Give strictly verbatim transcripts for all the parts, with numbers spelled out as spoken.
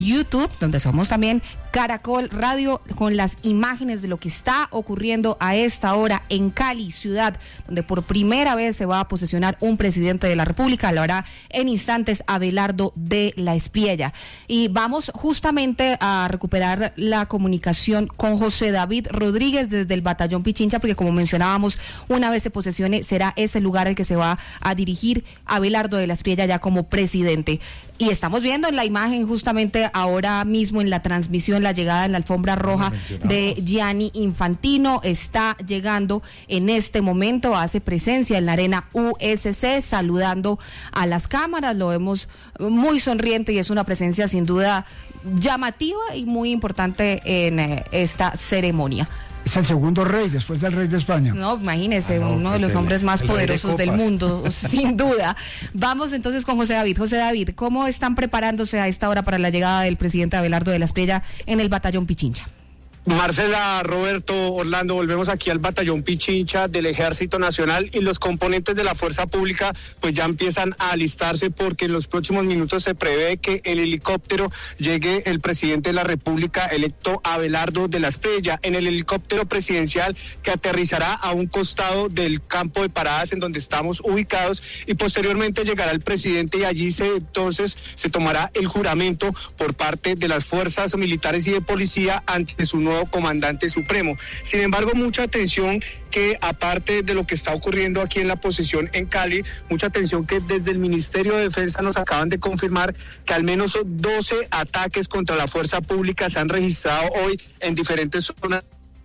YouTube, donde somos también Caracol Radio, con las imágenes de lo que está ocurriendo a esta hora en Cali, ciudad donde por primera vez se va a posesionar un presidente de la República. Lo hará en instantes Abelardo de la Espriella. Y vamos justamente a recuperar la comunicación con José David Rodríguez desde el Batallón Pichincha, porque como mencionábamos, una vez se posesione, será ese lugar al que se va a dirigir Abelardo de la Espriella ya como presidente. Y estamos viendo en la imagen justamente ahora mismo en la transmisión la llegada en la alfombra roja de Gianni Infantino. Está llegando en este momento, hace presencia en la arena U S C, saludando a las cámaras. Lo vemos muy sonriente y es una presencia sin duda llamativa y muy importante en eh, esta ceremonia. Es el segundo rey después del rey de España. No, imagínese, ah, no, pues uno de los el, hombres más poderosos de del mundo, sin duda. Vamos entonces con José David. José David, ¿cómo están preparándose a esta hora para la llegada del presidente Abelardo de la Espriella en el Batallón Pichincha? Marcela, Roberto, Orlando, volvemos aquí al Batallón Pichincha del Ejército Nacional y los componentes de la Fuerza Pública pues ya empiezan a alistarse porque en los próximos minutos se prevé que el helicóptero llegue el presidente de la República electo Abelardo de la Espriella en el helicóptero presidencial que aterrizará a un costado del campo de paradas en donde estamos ubicados y posteriormente llegará el presidente y allí se entonces se tomará el juramento por parte de las fuerzas militares y de policía ante su nuevo comandante supremo. Sin embargo, mucha atención que aparte de lo que está ocurriendo aquí en la posesión en Cali, mucha atención que desde el Ministerio de Defensa nos acaban de confirmar que al menos doce ataques contra la fuerza pública se han registrado hoy en diferentes zonas.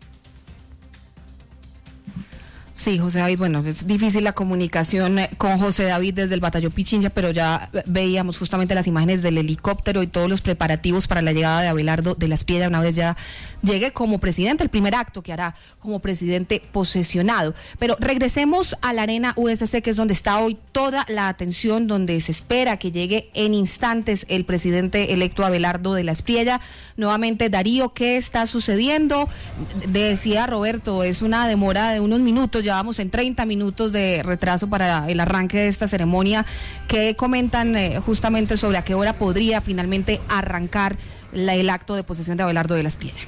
Sí, José David, bueno, es difícil la comunicación con José David desde el Batallón Pichincha, pero ya veíamos justamente las imágenes del helicóptero y todos los preparativos para la llegada de Abelardo de la Espriella una vez ya llegue como presidente, el primer acto que hará como presidente posesionado. Pero regresemos a la arena U S C, que es donde está hoy toda la atención, donde se espera que llegue en instantes el presidente electo Abelardo de la Espriella. Nuevamente, Darío, ¿qué está sucediendo? Decía Roberto, es una demora de unos minutos, ya vamos en treinta minutos de retraso para el arranque de esta ceremonia. ¿Qué comentan eh, justamente sobre a qué hora podría finalmente arrancar la, el acto de posesión de Abelardo de la Espriella?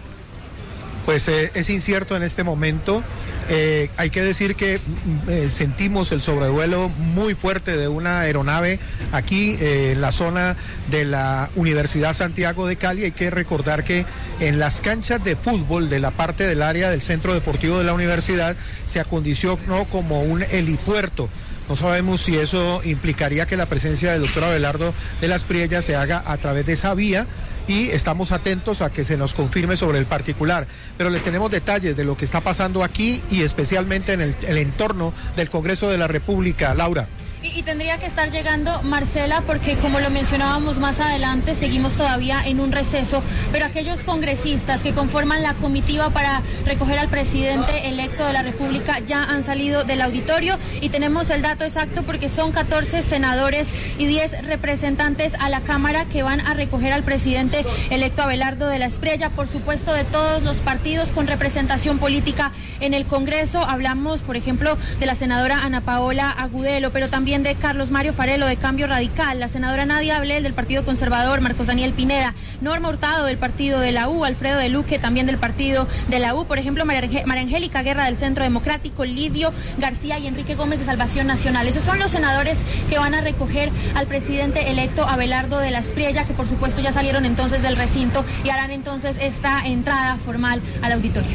Pues eh, es incierto en este momento. Eh, hay que decir que eh, sentimos el sobrevuelo muy fuerte de una aeronave aquí eh, en la zona de la Universidad Santiago de Cali. Hay que recordar que en las canchas de fútbol de la parte del área del Centro Deportivo de la Universidad se acondicionó como un helipuerto. No sabemos si eso implicaría que la presencia del doctor Abelardo de la Espriella se haga a través de esa vía y estamos atentos a que se nos confirme sobre el particular. Pero les tenemos detalles de lo que está pasando aquí y especialmente en el, el entorno del Congreso de la República. Laura. Y, y tendría que estar llegando Marcela porque como lo mencionábamos más adelante, seguimos todavía en un receso, pero aquellos congresistas que conforman la comitiva para recoger al presidente electo de la República ya han salido del auditorio y tenemos el dato exacto porque son catorce senadores y diez representantes a la Cámara que van a recoger al presidente electo Abelardo de la Espriella, por supuesto de todos los partidos con representación política en el Congreso. Hablamos, por ejemplo, de la senadora Ana Paola Agudelo, pero también de Carlos Mario Farelo de Cambio Radical, la senadora Nadia Ablel del Partido Conservador, Marcos Daniel Pineda, Norma Hurtado del partido de la U, Alfredo de Luque también del partido de la U, por ejemplo María Angélica Guerra del Centro Democrático, Lidio García y Enrique Gómez de Salvación Nacional. Esos son los senadores que van a recoger al presidente electo Abelardo de la Espriella, que por supuesto ya salieron entonces del recinto y harán entonces esta entrada formal al auditorio.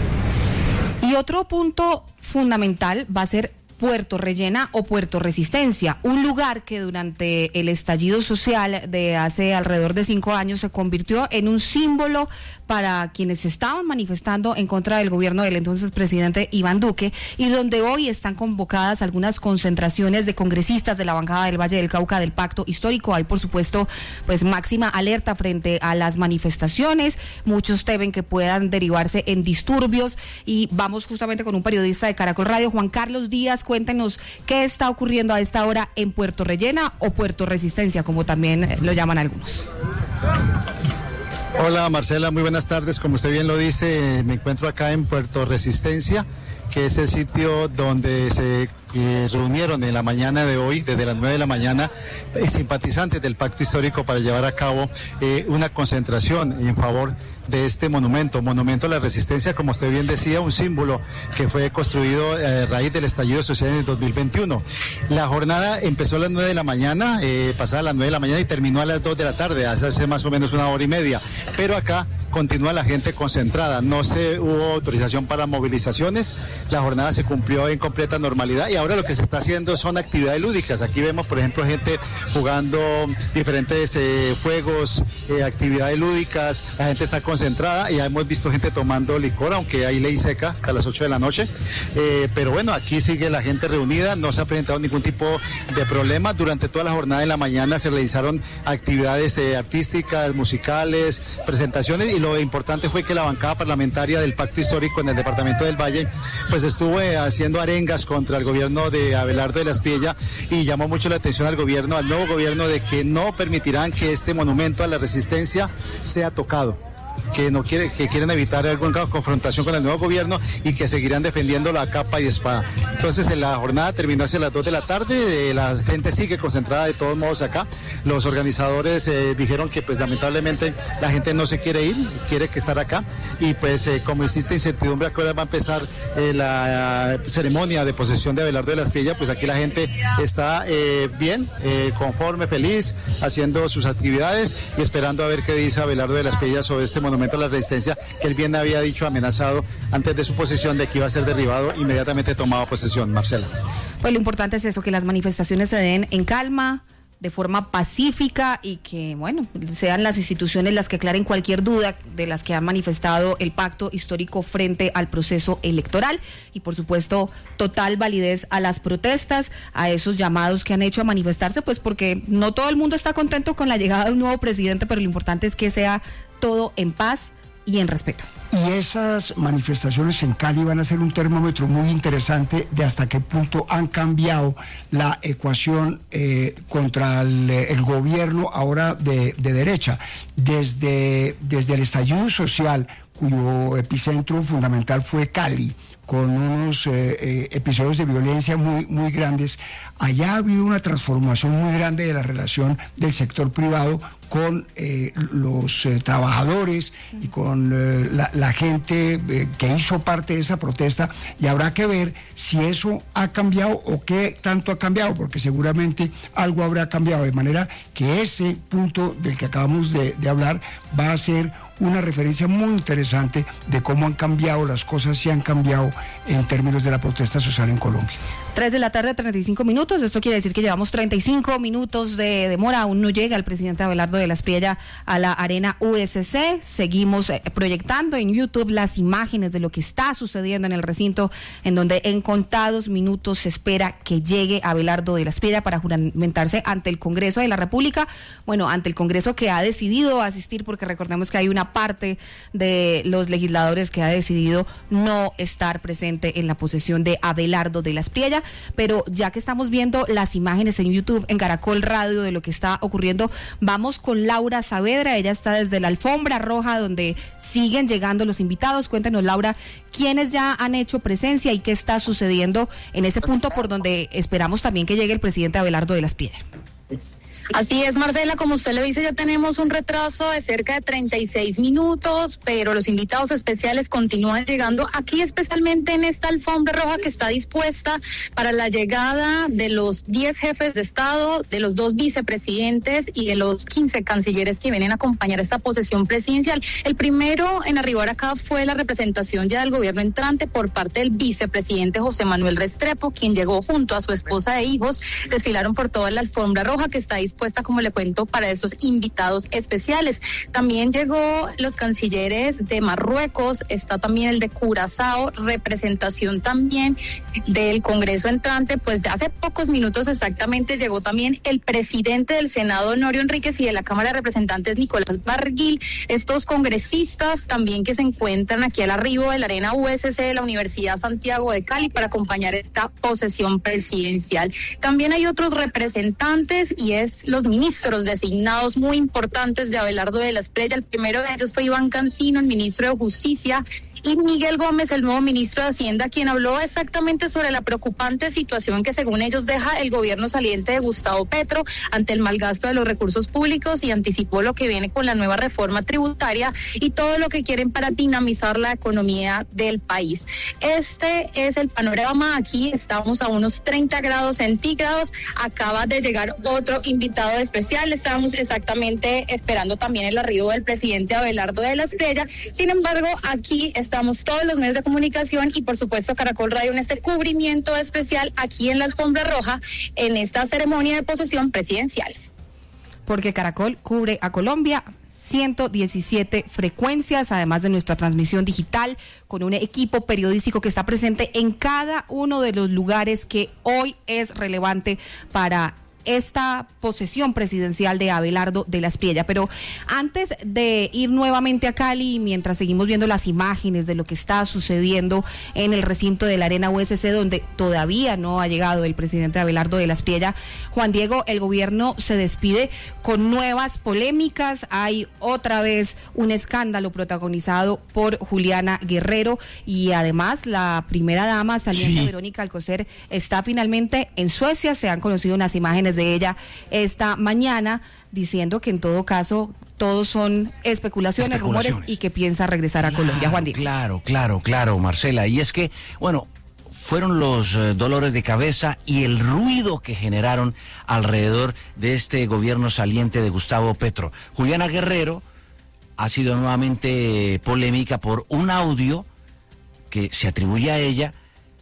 Y otro punto fundamental va a ser Puerto Rellena o Puerto Resistencia, un lugar que durante el estallido social de hace alrededor de cinco años se convirtió en un símbolo para quienes estaban manifestando en contra del gobierno del entonces presidente Iván Duque y donde hoy están convocadas algunas concentraciones de congresistas de la bancada del Valle del Cauca del Pacto Histórico. Hay por supuesto pues máxima alerta frente a las manifestaciones, muchos temen que puedan derivarse en disturbios y vamos justamente con un periodista de Caracol Radio, Juan Carlos Díaz. Cuéntenos qué está ocurriendo a esta hora en Puerto Rellena o Puerto Resistencia, como también lo llaman algunos. Hola Marcela, muy buenas tardes. Como usted bien lo dice, me encuentro acá en Puerto Resistencia, que es el sitio donde se eh, reunieron en la mañana de hoy, desde las nueve de la mañana, eh, simpatizantes del Pacto Histórico para llevar a cabo eh, una concentración en favor de este monumento, monumento a la resistencia, como usted bien decía, un símbolo que fue construido a raíz del estallido social en el dos mil veintiuno. La jornada empezó a las nueve de la mañana, eh, pasada las nueve de la mañana y terminó a las dos de la tarde, hace más o menos una hora y media, pero acá continúa la gente concentrada, no se hubo autorización para movilizaciones, la jornada se cumplió en completa normalidad y ahora lo que se está haciendo son actividades lúdicas. Aquí vemos, por ejemplo, gente jugando diferentes eh, juegos, eh, actividades lúdicas, la gente está concentrada y ya hemos visto gente tomando licor, aunque hay ley seca hasta las ocho de la noche, eh, pero bueno, aquí sigue la gente reunida, no se ha presentado ningún tipo de problema. Durante toda la jornada de la mañana se realizaron actividades eh, artísticas, musicales, presentaciones, y lo importante fue que la bancada parlamentaria del Pacto Histórico en el departamento del Valle pues estuvo eh, haciendo arengas contra el gobierno de Abelardo de la Espriella y llamó mucho la atención al gobierno, al nuevo gobierno, de que no permitirán que este monumento a la resistencia sea tocado, que no quiere, que quieren evitar alguna confrontación con el nuevo gobierno y que seguirán defendiendo la capa y espada. Entonces la jornada terminó hacia las dos de la tarde, eh, la gente sigue concentrada de todos modos acá. Los organizadores eh, dijeron que pues lamentablemente la gente no se quiere ir, quiere que estar acá, y pues eh, como existe incertidumbre a qué hora va a empezar eh, la ceremonia de posesión de Abelardo de la Espriella, pues aquí la gente está eh, bien, eh, conforme, feliz, haciendo sus actividades y esperando a ver qué dice Abelardo de la Espriella sobre este monumento a la resistencia, que él bien había dicho, amenazado antes de su posesión, de que iba a ser derribado inmediatamente tomado posesión. Marcela. Pues lo importante es eso, que las manifestaciones se den en calma, de forma pacífica, y que, bueno, sean las instituciones las que aclaren cualquier duda de las que han manifestado el Pacto Histórico frente al proceso electoral, y por supuesto total validez a las protestas, a esos llamados que han hecho a manifestarse, pues porque no todo el mundo está contento con la llegada de un nuevo presidente, pero lo importante es que sea todo en paz y en respeto. Y esas manifestaciones en Cali van a ser un termómetro muy interesante de hasta qué punto han cambiado la ecuación eh, contra el, el gobierno ahora de, de derecha. Desde, desde el estallido social, cuyo epicentro fundamental fue Cali, con unos eh, eh, episodios de violencia muy, muy grandes, allá ha habido una transformación muy grande de la relación del sector privado con eh, los eh, trabajadores y con eh, la, la gente eh, que hizo parte de esa protesta, y habrá que ver si eso ha cambiado o qué tanto ha cambiado, porque seguramente algo habrá cambiado, de manera que ese punto del que acabamos de, de hablar va a ser una referencia muy interesante de cómo han cambiado las cosas y han cambiado en términos de la protesta social en Colombia. tres de la tarde, treinta y cinco minutos. Esto quiere decir que llevamos treinta y cinco minutos de demora. Aún no llega el presidente Abelardo de la Espriella a la Arena U S C. Seguimos eh, proyectando en YouTube las imágenes de lo que está sucediendo en el recinto, en donde en contados minutos se espera que llegue Abelardo de la Espriella para juramentarse ante el Congreso de la República. Bueno, ante el Congreso, que ha decidido asistir, porque recordemos que hay una parte de los legisladores que ha decidido no estar presente en la posesión de Abelardo de la Espriella. Pero ya que estamos viendo las imágenes en YouTube, en Caracol Radio, de lo que está ocurriendo, vamos con Laura Saavedra. Ella está desde la alfombra roja, donde siguen llegando los invitados. Cuéntanos, Laura, quiénes ya han hecho presencia y qué está sucediendo en ese punto por donde esperamos también que llegue el presidente Abelardo de la Espriella. Así es, Marcela, como usted le dice, ya tenemos un retraso de cerca de treinta y seis minutos, pero los invitados especiales continúan llegando aquí, especialmente en esta alfombra roja que está dispuesta para la llegada de los diez jefes de Estado, de los dos vicepresidentes y de los quince cancilleres que vienen a acompañar esta posesión presidencial. El primero en arribar acá fue la representación ya del gobierno entrante por parte del vicepresidente José Manuel Restrepo, quien llegó junto a su esposa e hijos, desfilaron por toda la alfombra roja que está dispuesta, como le cuento, para esos invitados especiales. También llegó los cancilleres de Marruecos, está también el de Curazao, representación también del Congreso entrante. Pues hace pocos minutos exactamente llegó también el presidente del Senado, Honorio Enríquez, y de la Cámara de Representantes, Nicolás Barguil. Estos congresistas también que se encuentran aquí al arribo de la Arena U S C de la Universidad Santiago de Cali para acompañar esta posesión presidencial. También hay otros representantes, y es los ministros designados muy importantes de Abelardo de la Espriella. El primero de ellos fue Iván Cancino, el ministro de Justicia, y Miguel Gómez, el nuevo ministro de Hacienda, quien habló exactamente sobre la preocupante situación que según ellos deja el gobierno saliente de Gustavo Petro ante el malgasto de los recursos públicos, y anticipó lo que viene con la nueva reforma tributaria y todo lo que quieren para dinamizar la economía del país. Este es el panorama. Aquí estamos a unos treinta grados centígrados. Acaba de llegar otro invitado especial. Estábamos exactamente esperando también el arribo del presidente Abelardo de la Espriella. Sin embargo, aquí estamos todos los medios de comunicación y por supuesto Caracol Radio en este cubrimiento especial aquí en la Alfombra Roja en esta ceremonia de posesión presidencial. Porque Caracol cubre a Colombia ciento diecisiete frecuencias, además de nuestra transmisión digital, con un equipo periodístico que está presente en cada uno de los lugares que hoy es relevante para esta posesión presidencial de Abelardo de la Espriella. Pero antes de ir nuevamente a Cali, mientras seguimos viendo las imágenes de lo que está sucediendo en el recinto de la Arena U S C, donde todavía no ha llegado el presidente Abelardo de la Espriella, Juan Diego, el gobierno se despide con nuevas polémicas. Hay otra vez un escándalo protagonizado por Juliana Guerrero y además la primera dama saliente, sí, Verónica Alcocer, está finalmente en Suecia. Se han conocido unas imágenes de ella esta mañana diciendo que en todo caso todos son especulaciones, especulaciones. rumores y que piensa regresar claro, a Colombia. Juan Diego. Claro, claro, claro, Marcela. Y es que, bueno, fueron los eh, dolores de cabeza y el ruido que generaron alrededor de este gobierno saliente de Gustavo Petro. Juliana Guerrero ha sido nuevamente polémica por un audio que se atribuye a ella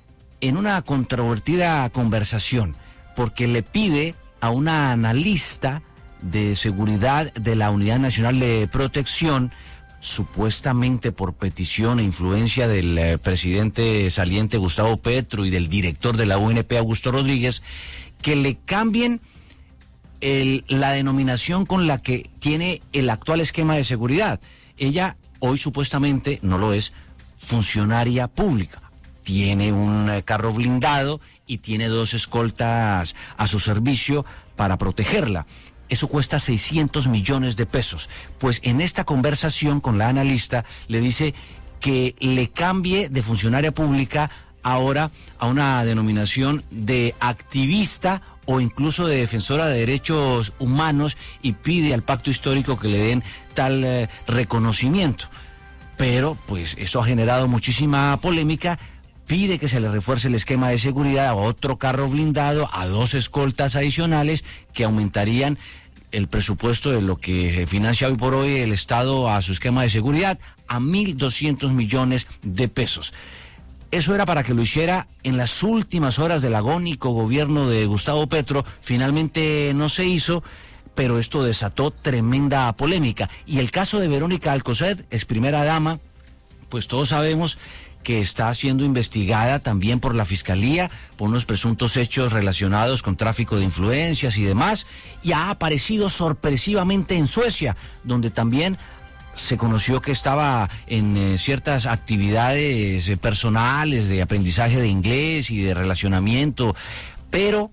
en una controvertida conversación, porque le pide a una analista de seguridad de la Unidad Nacional de Protección, supuestamente por petición e influencia del eh, presidente saliente Gustavo Petro y del director de la U N P, Augusto Rodríguez, que le cambien el, la denominación con la que tiene el actual esquema de seguridad. Ella hoy supuestamente no lo es, funcionaria pública. Tiene un eh, carro blindado y tiene dos escoltas a su servicio para protegerla. Eso cuesta seiscientos millones de pesos. Pues en esta conversación con la analista le dice que le cambie de funcionaria pública ahora a una denominación de activista o incluso de defensora de derechos humanos, y pide al pacto histórico que le den tal eh, reconocimiento. Pero pues eso ha generado muchísima polémica. Pide que se le refuerce el esquema de seguridad a otro carro blindado, a dos escoltas adicionales que aumentarían el presupuesto de lo que financia hoy por hoy el Estado a su esquema de seguridad a mil doscientos millones de pesos. Eso era para que lo hiciera en las últimas horas del agónico gobierno de Gustavo Petro. Finalmente no se hizo, pero esto desató tremenda polémica. Y el caso de Verónica Alcocer, ex primera dama, pues todos sabemos que está siendo investigada también por la Fiscalía por unos presuntos hechos relacionados con tráfico de influencias y demás, y ha aparecido sorpresivamente en Suecia, donde también se conoció que estaba en eh, ciertas actividades eh, personales de aprendizaje de inglés y de relacionamiento, pero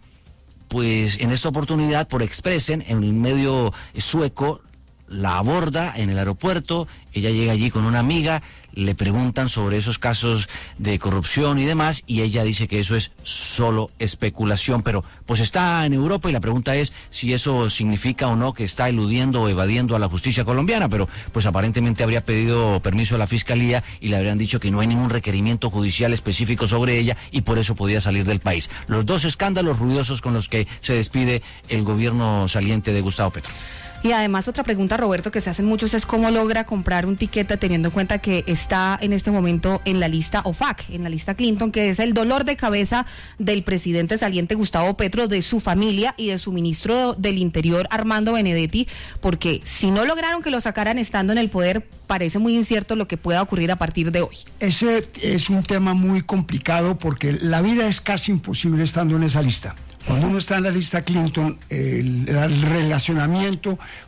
pues en esta oportunidad por Expressen, en el medio sueco, la aborda en el aeropuerto. Ella llega allí con una amiga, le preguntan sobre esos casos de corrupción y demás, y ella dice que eso es solo especulación, pero pues está en Europa y la pregunta es si eso significa o no que está eludiendo o evadiendo a la justicia colombiana, pero pues aparentemente habría pedido permiso a la Fiscalía y le habrían dicho que no hay ningún requerimiento judicial específico sobre ella y por eso podía salir del país. Los dos escándalos ruidosos con los que se despide el gobierno saliente de Gustavo Petro. Y además otra pregunta, Roberto, que se hacen muchos es cómo logra comprar un tiquete teniendo en cuenta que está en este momento en la lista O F A C, en la lista Clinton, que es el dolor de cabeza del presidente saliente Gustavo Petro, de su familia y de su ministro del Interior Armando Benedetti, porque si no lograron que lo sacaran estando en el poder, parece muy incierto lo que pueda ocurrir a partir de hoy. Ese es un tema muy complicado porque la vida es casi imposible estando en esa lista. Cuando uno está en la lista Clinton, el, el relacionamiento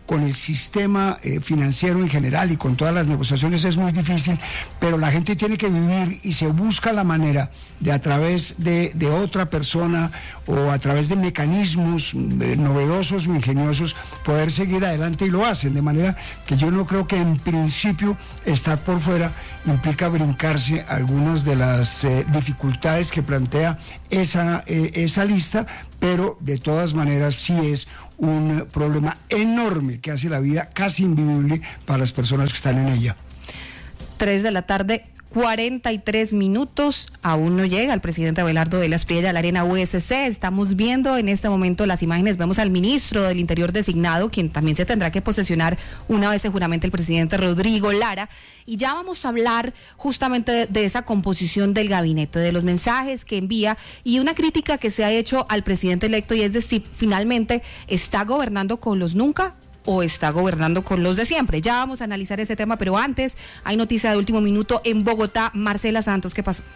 con el sistema eh, financiero en general y con todas las negociaciones es muy difícil, pero la gente tiene que vivir y se busca la manera de a través de, de otra persona o a través de mecanismos eh, novedosos o ingeniosos poder seguir adelante, y lo hacen, de manera que yo no creo que en principio estar por fuera implica brincarse algunas de las eh, dificultades que plantea esa, eh, esa lista, pero de todas maneras sí es un problema enorme que hace la vida casi invivible para las personas que están en ella. Tres de la tarde, cuarenta y tres minutos, aún no llega el presidente Abelardo de la Espriella a la Arena U S C. Estamos viendo en este momento las imágenes, vemos al ministro del Interior designado, quien también se tendrá que posesionar una vez seguramente el presidente Rodrigo Lara, y ya vamos a hablar justamente de, de esa composición del gabinete, de los mensajes que envía y una crítica que se ha hecho al presidente electo, y es de si finalmente está gobernando con los nunca o está gobernando con los de siempre. Ya vamos a analizar ese tema, pero antes hay noticia de último minuto en Bogotá. Marcela Santos, ¿qué pasó?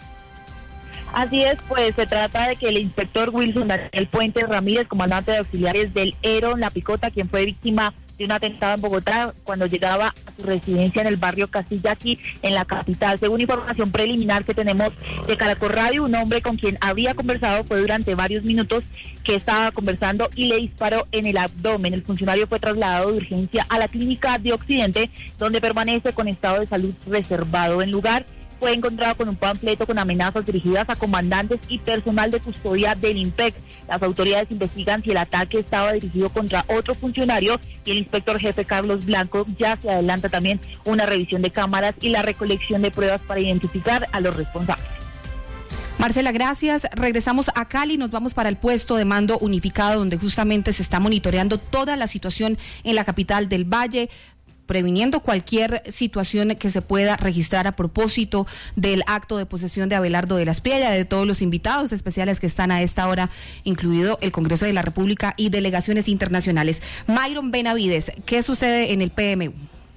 Así es, pues se trata de que el inspector Wilson Daniel Puentes Ramírez, comandante de auxiliares del ERO La Picota, quien fue víctima de un atentado en Bogotá cuando llegaba a su residencia en el barrio Castilla, aquí en la capital. Según información preliminar que tenemos de Caracol Radio, un hombre con quien había conversado fue durante varios minutos que estaba conversando y le disparó en el abdomen. El funcionario fue trasladado de urgencia a la clínica de Occidente, donde permanece con estado de salud reservado. En lugar fue encontrado con un panfleto con amenazas dirigidas a comandantes y personal de custodia del IMPEC. Las autoridades investigan si el ataque estaba dirigido contra otro funcionario, y el inspector jefe Carlos Blanco ya se adelanta también una revisión de cámaras y la recolección de pruebas para identificar a los responsables. Marcela, gracias. Regresamos a Cali, nos vamos para el puesto de mando unificado, donde justamente se está monitoreando toda la situación en la capital del Valle, previniendo cualquier situación que se pueda registrar a propósito del acto de posesión de Abelardo de la Espriella, de todos los invitados especiales que están a esta hora, incluido el Congreso de la República y delegaciones internacionales. Myron Benavides, ¿qué sucede en el P M U?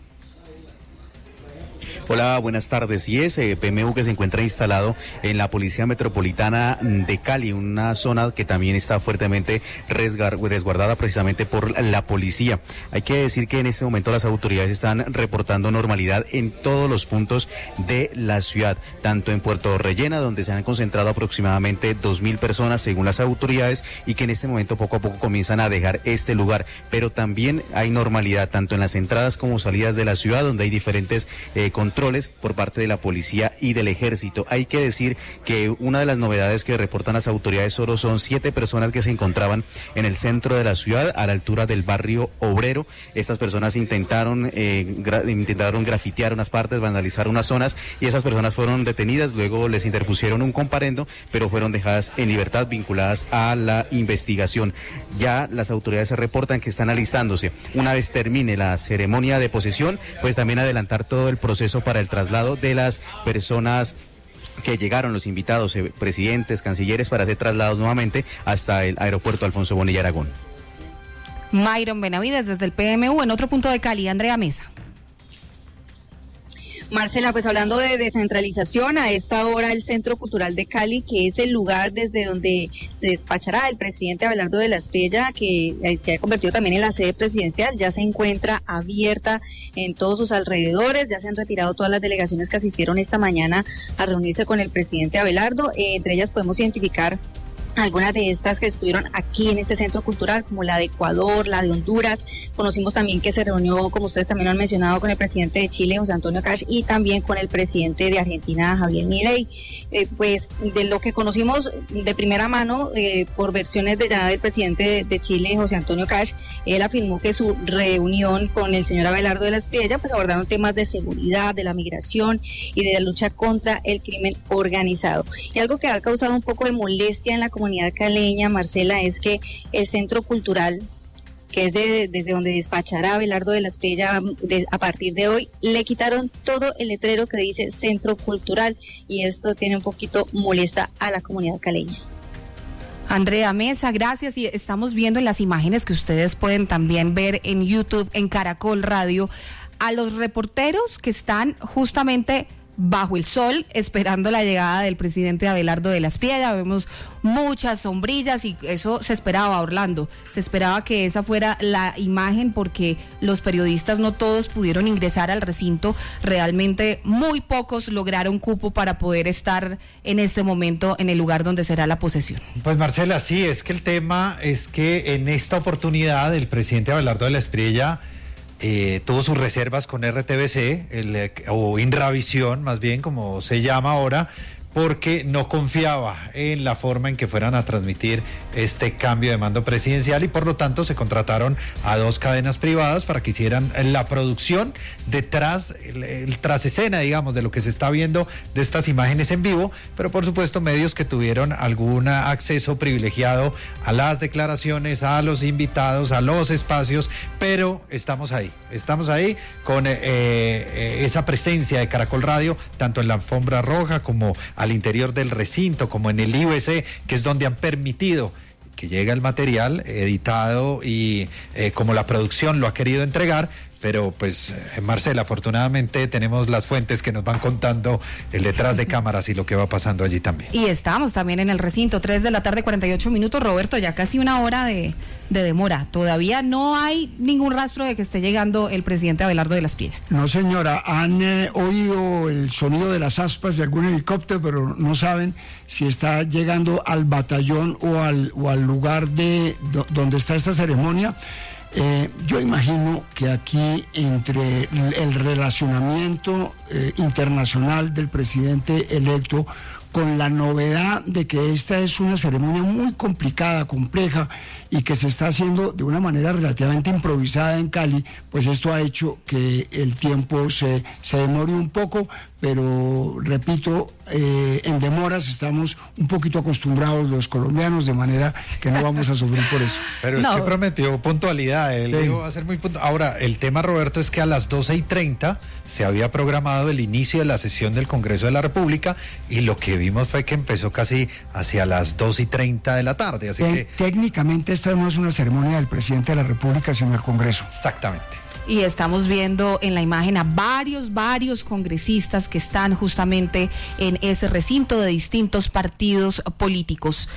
Hola, buenas tardes. Y es eh, P M U que se encuentra instalado en la Policía Metropolitana de Cali, una zona que también está fuertemente resguardada precisamente por la policía. Hay que decir que en este momento las autoridades están reportando normalidad en todos los puntos de la ciudad, tanto en Puerto Rellena, donde se han concentrado aproximadamente dos mil personas según las autoridades, y que en este momento poco a poco comienzan a dejar este lugar. Pero también hay normalidad tanto en las entradas como salidas de la ciudad, donde hay diferentes eh, controles por parte de la policía y del ejército. Hay que decir que una de las novedades que reportan las autoridades solo son siete personas que se encontraban en el centro de la ciudad, a la altura del barrio Obrero. Estas personas intentaron eh, gra intentaron grafitear unas partes, vandalizar unas zonas, y esas personas fueron detenidas. Luego les interpusieron un comparendo, pero fueron dejadas en libertad, vinculadas a la investigación. Ya las autoridades se reportan que están alistándose, una vez termine la ceremonia de posesión, pues también adelantar todo el proceso para el traslado de las personas que llegaron, los invitados, eh, presidentes, cancilleres, para ser trasladados nuevamente hasta el aeropuerto Alfonso Bonilla Aragón. Myron Benavides desde el P M U. En otro punto de Cali, Andrea Mesa. Marcela, pues hablando de descentralización, a esta hora el Centro Cultural de Cali, que es el lugar desde donde se despachará el presidente Abelardo de la Espriella, que se ha convertido también en la sede presidencial, ya se encuentra abierta en todos sus alrededores. Ya se han retirado todas las delegaciones que asistieron esta mañana a reunirse con el presidente Abelardo. Eh, entre ellas podemos identificar algunas de estas que estuvieron aquí en este centro cultural, como la de Ecuador, la de Honduras. Conocimos también que se reunió, como ustedes también lo han mencionado, con el presidente de Chile, José Antonio Cast, y también con el presidente de Argentina, Javier Milei. Eh, pues de lo que conocimos de primera mano, eh, por versiones de ya del presidente de, de Chile, José Antonio Cast, él afirmó que su reunión con el señor Abelardo de la Espriella pues abordaron temas de seguridad, de la migración y de la lucha contra el crimen organizado. Y algo que ha causado un poco de molestia en la comunidad caleña, Marcela, es que el centro cultural, que es de, desde donde despachará Abelardo de la Espriella de, a partir de hoy, le quitaron todo el letrero que dice Centro Cultural, y esto tiene un poquito molesta a la comunidad caleña. Andrea Mesa, gracias. Y estamos viendo en las imágenes que ustedes pueden también ver en YouTube, en Caracol Radio, a los reporteros que están justamente bajo el sol, esperando la llegada del presidente Abelardo de la Espriella. Vemos muchas sombrillas y eso se esperaba, Orlando. Se esperaba que esa fuera la imagen porque los periodistas no todos pudieron ingresar al recinto. Realmente muy pocos lograron cupo para poder estar en este momento en el lugar donde será la posesión. Pues Marcela, sí, es que el tema es que en esta oportunidad el presidente Abelardo de la Espriella Eh, tuvo sus reservas con R T V C, el, o Inravisión, más bien como se llama ahora, porque no confiaba en la forma en que fueran a transmitir este cambio de mando presidencial y por lo tanto se contrataron a dos cadenas privadas para que hicieran la producción detrás, el, el tras escena, digamos, de lo que se está viendo de estas imágenes en vivo, pero por supuesto medios que tuvieron algún acceso privilegiado a las declaraciones, a los invitados, a los espacios, pero estamos ahí, estamos ahí con eh, eh, esa presencia de Caracol Radio, tanto en la alfombra roja como al interior del recinto, como en el I B C, que es donde han permitido que llegue el material editado y eh, como la producción lo ha querido entregar. Pero pues, eh, Marcela, afortunadamente tenemos las fuentes que nos van contando el detrás de cámaras y lo que va pasando allí también. Y estamos también en el recinto, tres de la tarde, cuarenta y ocho minutos, Roberto, ya casi una hora de, de demora. Todavía no hay ningún rastro de que esté llegando el presidente Abelardo de la Espriella. No, señora, han eh, oído el sonido de las aspas de algún helicóptero, pero no saben si está llegando al batallón o al, o al lugar de do, donde está esta ceremonia. Eh, yo imagino que aquí entre el relacionamiento eh, internacional del presidente electo con la novedad de que esta es una ceremonia muy complicada, compleja y que se está haciendo de una manera relativamente improvisada en Cali, pues esto ha hecho que el tiempo se, se demore un poco, pero repito, eh, en demoras estamos un poquito acostumbrados los colombianos, de manera que no vamos a sufrir por eso. Pero no. Es que prometió puntualidad, él sí. dijo va a ser muy puntual. Ahora, el tema, Roberto, es que a las doce y treinta se había programado el inicio de la sesión del Congreso de la República y lo que vimos fue que empezó casi hacia las dos y treinta de la tarde, así eh, que... Técnicamente esta no es una ceremonia del presidente de la República, sino del Congreso. Exactamente. Y estamos viendo en la imagen a varios, varios congresistas que están justamente en ese recinto de distintos partidos políticos.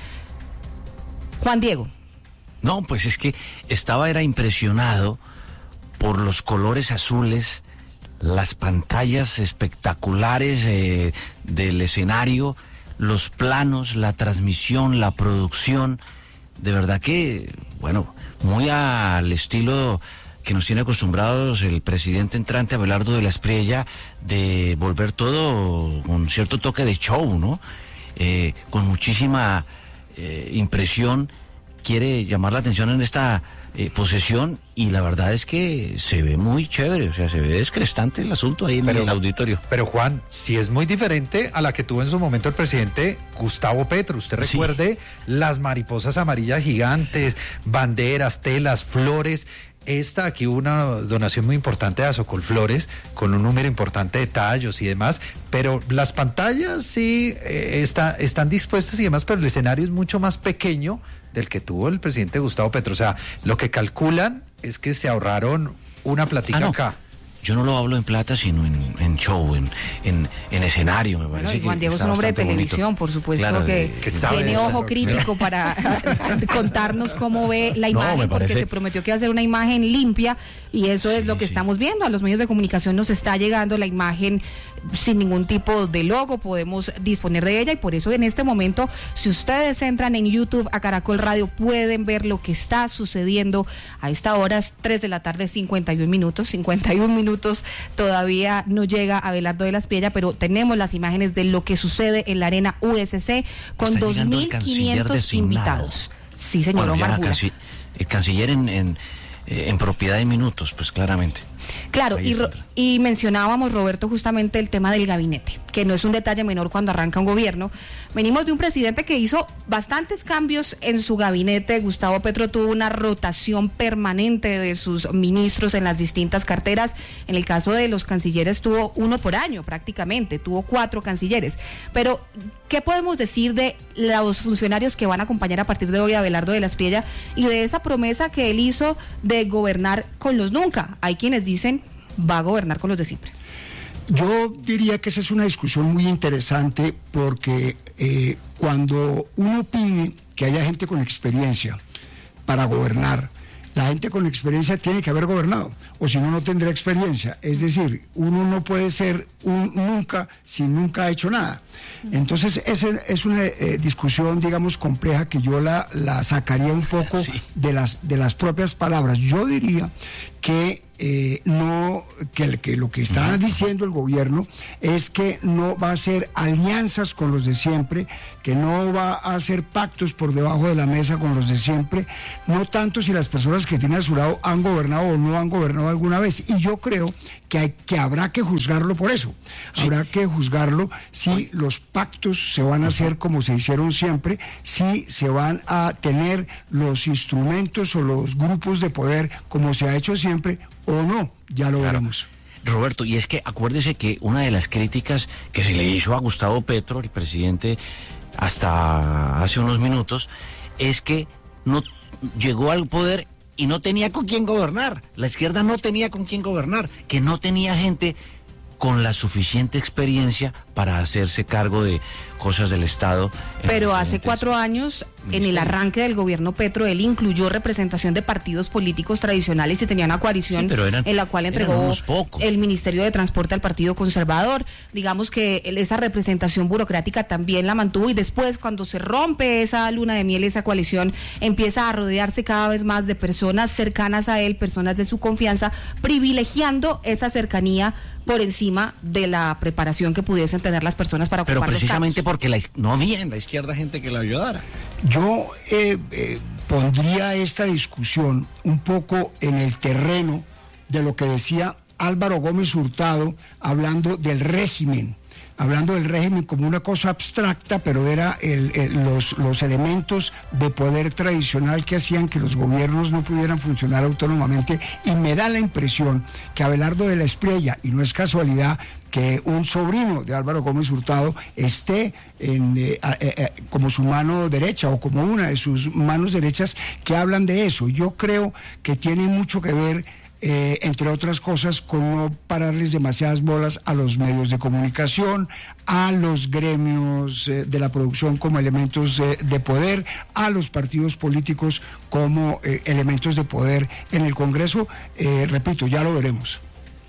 Juan Diego. No, pues es que estaba, era impresionado por los colores azules, las pantallas espectaculares eh, del escenario, los planos, la transmisión, la producción. De verdad que, bueno, muy al estilo que nos tiene acostumbrados el presidente entrante Abelardo de la Espriella, de volver todo con cierto toque de show, ¿no? Eh, con muchísima eh, impresión, quiere llamar la atención en esta eh, posesión y la verdad es que se ve muy chévere, o sea, se ve descrestante el asunto ahí en pero, el auditorio. Pero Juan, si es muy diferente a la que tuvo en su momento el presidente Gustavo Petro. Usted recuerde sí. las mariposas amarillas gigantes, banderas, telas, flores. Esta aquí hubo una donación muy importante de Azocol Flores, con un número importante de tallos y demás, pero las pantallas sí eh, está, están dispuestas y demás, pero el escenario es mucho más pequeño del que tuvo el presidente Gustavo Petro. O sea, lo que calculan es que se ahorraron una platica ah, no. acá. Yo no lo hablo en plata, sino en, en show, en, en, en escenario, me parece. Bueno, y Juan Diego es un hombre de televisión, bonito. Por supuesto, claro, que, que tiene ojo crítico para contarnos cómo ve la imagen, no, porque parece... se prometió que iba a ser una imagen limpia, y eso sí, es lo que sí. estamos viendo. A los medios de comunicación nos está llegando la imagen sin ningún tipo de logo, podemos disponer de ella, y por eso en este momento, si ustedes entran en YouTube a Caracol Radio, pueden ver lo que está sucediendo a esta hora, tres de la tarde, cincuenta y un minutos, cincuenta y un minutos. Todavía no llega Abelardo de la Espriella, pero tenemos las imágenes de lo que sucede en la arena U S C con dos mil quinientos invitados. Sí, señor bueno, Omar Jura. Canci- el canciller en, en, en propiedad de minutos, pues claramente. Claro, y, y mencionábamos, Roberto, justamente el tema del gabinete, que no es un detalle menor cuando arranca un gobierno. Venimos de un presidente que hizo bastantes cambios en su gabinete. Gustavo Petro tuvo una rotación permanente de sus ministros en las distintas carteras. En el caso de los cancilleres tuvo uno por año prácticamente, tuvo cuatro cancilleres. Pero, ¿qué podemos decir de los funcionarios que van a acompañar a partir de hoy a Abelardo de la Espriella y de esa promesa que él hizo de gobernar con los nunca? Hay quienes dicen va a gobernar con los de siempre. Yo diría que esa es una discusión muy interesante porque eh, cuando uno pide que haya gente con experiencia para gobernar, la gente con experiencia tiene que haber gobernado, o si no, no tendrá experiencia. Es decir, uno no puede ser un nunca si nunca ha hecho nada. Entonces, esa es una eh, discusión, digamos, compleja que yo la, la sacaría un poco sí. de las, de las propias palabras. Yo diría que eh, no que, que lo que está diciendo el gobierno es que no va a hacer alianzas con los de siempre, que no va a hacer pactos por debajo de la mesa con los de siempre, no tanto si las personas que tienen a su lado han gobernado o no han gobernado alguna vez. Y yo creo que, hay, que habrá que juzgarlo por eso. Sí. Habrá que juzgarlo si los pactos se van a hacer como se hicieron siempre, si se van a tener los instrumentos o los grupos de poder como se ha hecho siempre o no, ya lo claro. veremos. Roberto, y es que acuérdese que una de las críticas que se le hizo a Gustavo Petro, el presidente, hasta hace unos minutos, es que no llegó al poder y no tenía con quién gobernar. La izquierda no tenía con quién gobernar, que no tenía gente con la suficiente experiencia para hacerse cargo de cosas del Estado. Pero hace cuatro años, en el arranque del gobierno Petro, él incluyó representación de partidos políticos tradicionales y tenía una coalición sí, eran, en la cual entregó el Ministerio de Transporte al Partido Conservador. Digamos que esa representación burocrática también la mantuvo, y después, cuando se rompe esa luna de miel, esa coalición empieza a rodearse cada vez más de personas cercanas a él, personas de su confianza, privilegiando esa cercanía por encima de la preparación que pudiesen tener las personas para ocupar los cargos. Pero precisamente porque la, no había en la izquierda gente que la ayudara. Yo eh, eh, pondría esta discusión un poco en el terreno de lo que decía Álvaro Gómez Hurtado, hablando del régimen, hablando del régimen como una cosa abstracta, pero era el, el, los, los elementos de poder tradicional que hacían que los gobiernos no pudieran funcionar autónomamente, y me da la impresión que Abelardo de la Espriella, y no es casualidad que un sobrino de Álvaro Gómez Hurtado esté en, eh, eh, eh, como su mano derecha o como una de sus manos derechas, que hablan de eso. Yo creo que tiene mucho que ver, Eh, entre otras cosas, con no pararles demasiadas bolas a los medios de comunicación, a los gremios eh, de la producción como elementos eh, de poder, a los partidos políticos como eh, elementos de poder en el Congreso. Eh, repito, ya lo veremos.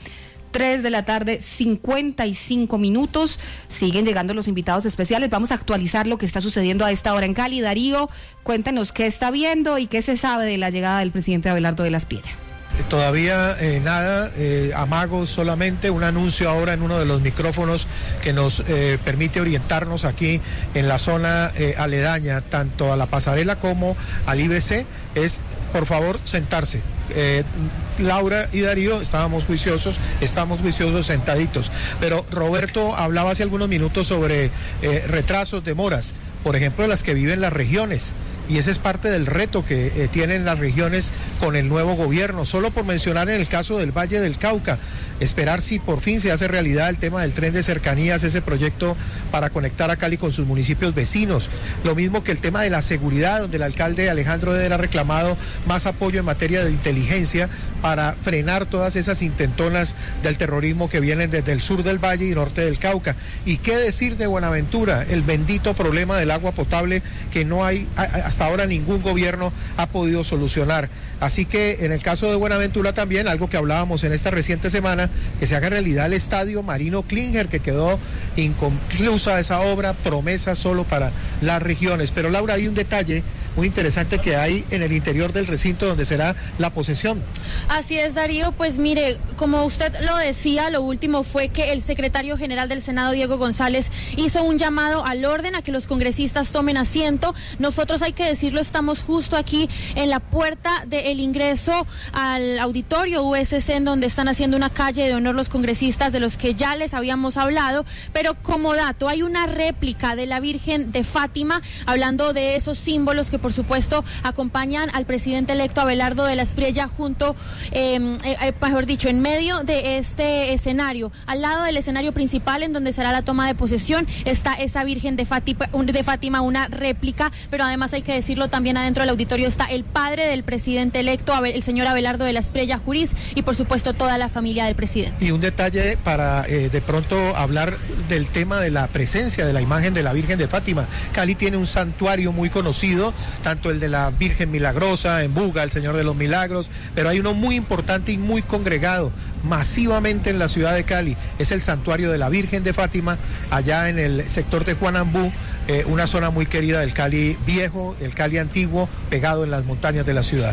tres de la tarde, cincuenta y cinco minutos. Siguen llegando los invitados especiales. Vamos a actualizar lo que está sucediendo a esta hora en Cali. Darío, cuéntanos qué está viendo y qué se sabe de la llegada del presidente Abelardo de la Espriella. Todavía eh, nada, eh, amagos solamente, un anuncio ahora en uno de los micrófonos que nos eh, permite orientarnos aquí en la zona eh, aledaña, tanto a la pasarela como al I B C, es por favor sentarse. Eh, Laura y Darío estábamos juiciosos, estamos juiciosos sentaditos, pero Roberto hablaba hace algunos minutos sobre eh, retrasos, demoras, por ejemplo, las que viven las regiones. Y ese es parte del reto que eh, tienen las regiones con el nuevo gobierno. Solo por mencionar en el caso del Valle del Cauca, esperar si por fin se hace realidad el tema del tren de cercanías, ese proyecto para conectar a Cali con sus municipios vecinos. Lo mismo que el tema de la seguridad, donde el alcalde Alejandro Eder ha reclamado más apoyo en materia de inteligencia para frenar todas esas intentonas del terrorismo que vienen desde el sur del Valle y norte del Cauca. ¿Y qué decir de Buenaventura? El bendito problema del agua potable que no hay, hasta ahora ningún gobierno ha podido solucionar. Así que en el caso de Buenaventura también, algo que hablábamos en esta reciente semana, que se haga realidad el estadio Marino Klinger, que quedó inconclusa esa obra, promesa solo para las regiones. Pero Laura, hay un detalle muy interesante que hay en el interior del recinto donde será la posesión. Así es, Darío, pues mire, como usted lo decía, lo último fue que el secretario general del Senado, Diego González, hizo un llamado al orden a que los congresistas tomen asiento. Nosotros, hay que decirlo, estamos justo aquí en la puerta del ingreso al auditorio U S C, en donde están haciendo una calle de honor los congresistas de los que ya les habíamos hablado, pero como dato, hay una réplica de la Virgen de Fátima, hablando de esos símbolos que por por supuesto acompañan al presidente electo Abelardo de la Espriella junto, eh, eh, mejor dicho, en medio de este escenario. Al lado del escenario principal, en donde será la toma de posesión, está esa Virgen de Fátima, de Fátima, una réplica, pero además hay que decirlo, también adentro del auditorio está el padre del presidente electo, el señor Abelardo de la Espriella Juriz, y por supuesto toda la familia del presidente. Y un detalle para eh, de pronto hablar del tema de la presencia de la imagen de la Virgen de Fátima. Cali tiene un santuario muy conocido, tanto el de la Virgen Milagrosa en Buga, el Señor de los Milagros, pero hay uno muy importante y muy congregado masivamente en la ciudad de Cali, es el santuario de la Virgen de Fátima, allá en el sector de Juanambú, eh, una zona muy querida del Cali viejo, el Cali antiguo, pegado en las montañas de la ciudad.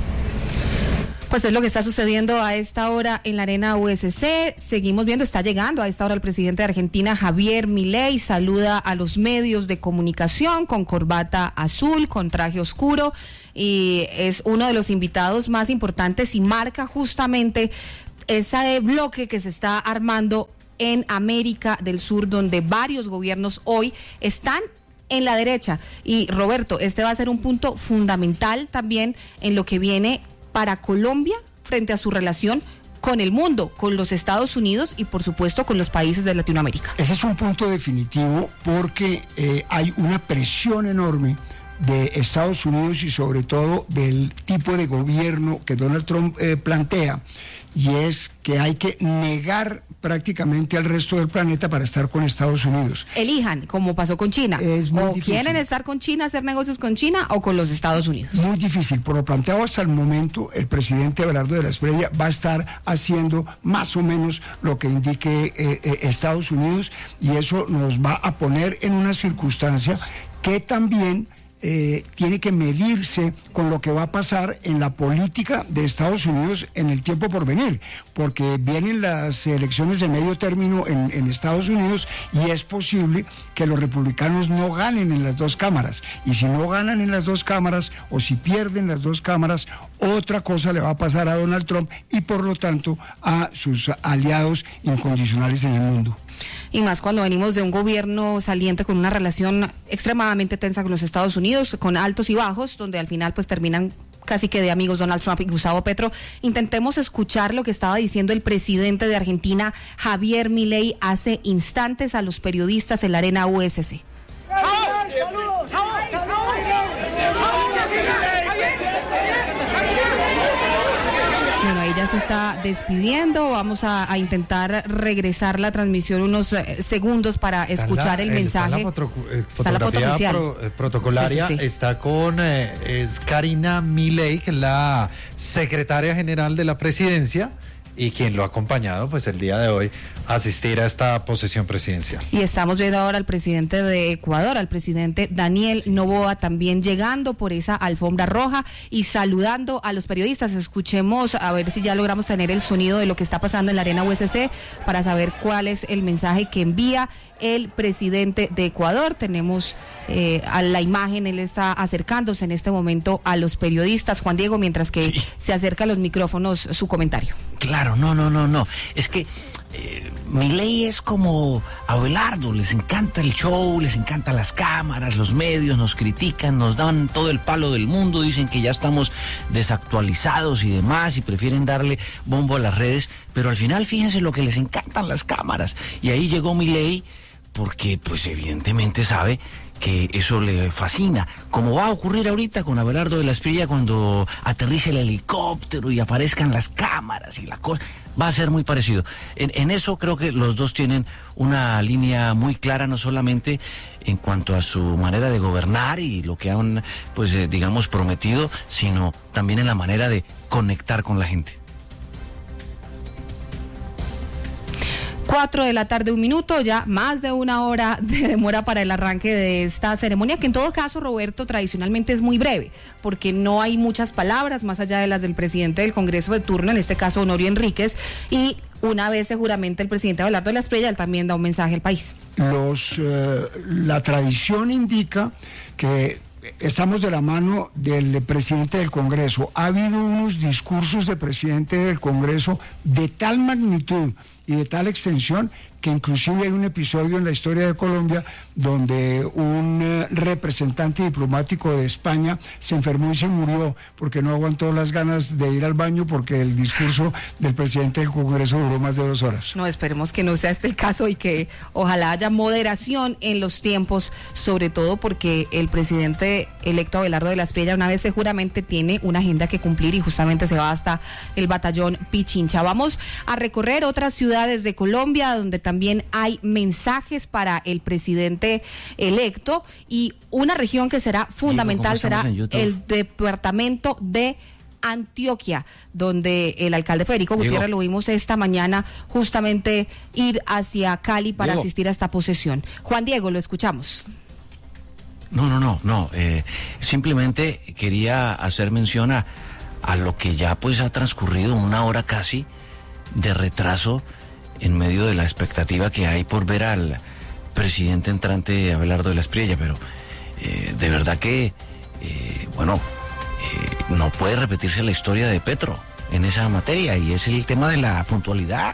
Pues es lo que está sucediendo a esta hora en la Arena U S C. Seguimos viendo, está llegando a esta hora el presidente de Argentina, Javier Milei, saluda a los medios de comunicación con corbata azul, con traje oscuro, y es uno de los invitados más importantes y marca justamente ese bloque que se está armando en América del Sur, donde varios gobiernos hoy están en la derecha. Y Roberto, este va a ser un punto fundamental también en lo que viene para Colombia frente a su relación con el mundo, con los Estados Unidos y por supuesto con los países de Latinoamérica. Ese es un punto definitivo porque eh, hay una presión enorme de Estados Unidos y sobre todo del tipo de gobierno que Donald Trump eh, plantea, y es que hay que negar prácticamente al resto del planeta para estar con Estados Unidos. Elijan, como pasó con China. Es muy o difícil. ¿Quieren estar con China, hacer negocios con China o con los Estados Unidos? Muy difícil. Por lo planteado hasta el momento, el presidente Abelardo de la Espriella va a estar haciendo más o menos lo que indique eh, eh, Estados Unidos, y eso nos va a poner en una circunstancia que también Eh, tiene que medirse con lo que va a pasar en la política de Estados Unidos en el tiempo por venir, porque vienen las elecciones de medio término en, en Estados Unidos y es posible que los republicanos no ganen en las dos cámaras, y si no ganan en las dos cámaras o si pierden las dos cámaras, otra cosa le va a pasar a Donald Trump y por lo tanto a sus aliados incondicionales en el mundo. Y más cuando venimos de un gobierno saliente con una relación extremadamente tensa con los Estados Unidos, con altos y bajos, donde al final pues terminan casi que de amigos Donald Trump y Gustavo Petro. Intentemos escuchar lo que estaba diciendo el presidente de Argentina, Javier Milei, hace instantes a los periodistas en la Arena U S C. Bueno, ahí ya se está despidiendo. Vamos a, a intentar regresar la transmisión unos eh, segundos para Está escuchar la, el mensaje. Está la, foto, eh, está la foto oficial. Pro, eh, protocolaria. Sí, sí, sí. Está con eh, es Karina Milei, que es la secretaria general de la presidencia, y quien lo ha acompañado pues el día de hoy a asistir a esta posesión presidencial. Y estamos viendo ahora al presidente de Ecuador, al presidente Daniel Noboa, también llegando por esa alfombra roja y saludando a los periodistas. Escuchemos a ver si ya logramos tener el sonido de lo que está pasando en la Arena U S C para saber cuál es el mensaje que envía el presidente de Ecuador. Tenemos eh, a la imagen, él está acercándose en este momento a los periodistas, Juan Diego, mientras que sí. se acerca a los micrófonos su comentario. Claro, no, no, no, no. Es que eh, Milei es como Abelardo, les encanta el show, les encantan las cámaras, los medios nos critican, nos dan todo el palo del mundo, dicen que ya estamos desactualizados y demás y prefieren darle bombo a las redes, pero al final fíjense lo que les encantan las cámaras. Y ahí llegó Milei porque pues evidentemente sabe que eso le fascina, como va a ocurrir ahorita con Abelardo de la Espriella cuando aterrice el helicóptero y aparezcan las cámaras y la cosa, va a ser muy parecido. En, en eso creo que los dos tienen una línea muy clara, no solamente en cuanto a su manera de gobernar y lo que han, pues eh, digamos, prometido, sino también en la manera de conectar con la gente. Cuatro de la tarde, un minuto, ya más de una hora de demora para el arranque de esta ceremonia, que en todo caso, Roberto, tradicionalmente es muy breve, porque no hay muchas palabras más allá de las del presidente del Congreso de turno, en este caso Honorio Enríquez, y una vez seguramente el presidente Abelardo de la Espriella, él también da un mensaje al país. Los, eh, la tradición indica que estamos de la mano del presidente del Congreso. Ha habido unos discursos del presidente del Congreso de tal magnitud y de tal extensión que inclusive hay un episodio en la historia de Colombia donde un eh, representante diplomático de España se enfermó y se murió porque no aguantó las ganas de ir al baño porque el discurso del presidente del Congreso duró más de dos horas. No, esperemos que no sea este el caso y que ojalá haya moderación en los tiempos, sobre todo porque el presidente electo Abelardo de la Espriella una vez seguramente tiene una agenda que cumplir y justamente se va hasta el batallón Pichincha. Vamos a recorrer otras ciudades de Colombia donde también hay mensajes para el presidente electo y una región que será fundamental será el departamento de Antioquia, donde el alcalde Federico Diego. Gutiérrez lo vimos esta mañana justamente ir hacia Cali para Diego. asistir a esta posesión. Juan Diego, lo escuchamos. No, no, no, no. Eh, simplemente quería hacer mención a, a lo que ya pues ha transcurrido una hora casi de retraso en medio de la expectativa que hay por ver al presidente entrante Abelardo de la Espriella, pero eh, de verdad que, eh, bueno, eh, no puede repetirse la historia de Petro en esa materia y es el tema de la puntualidad.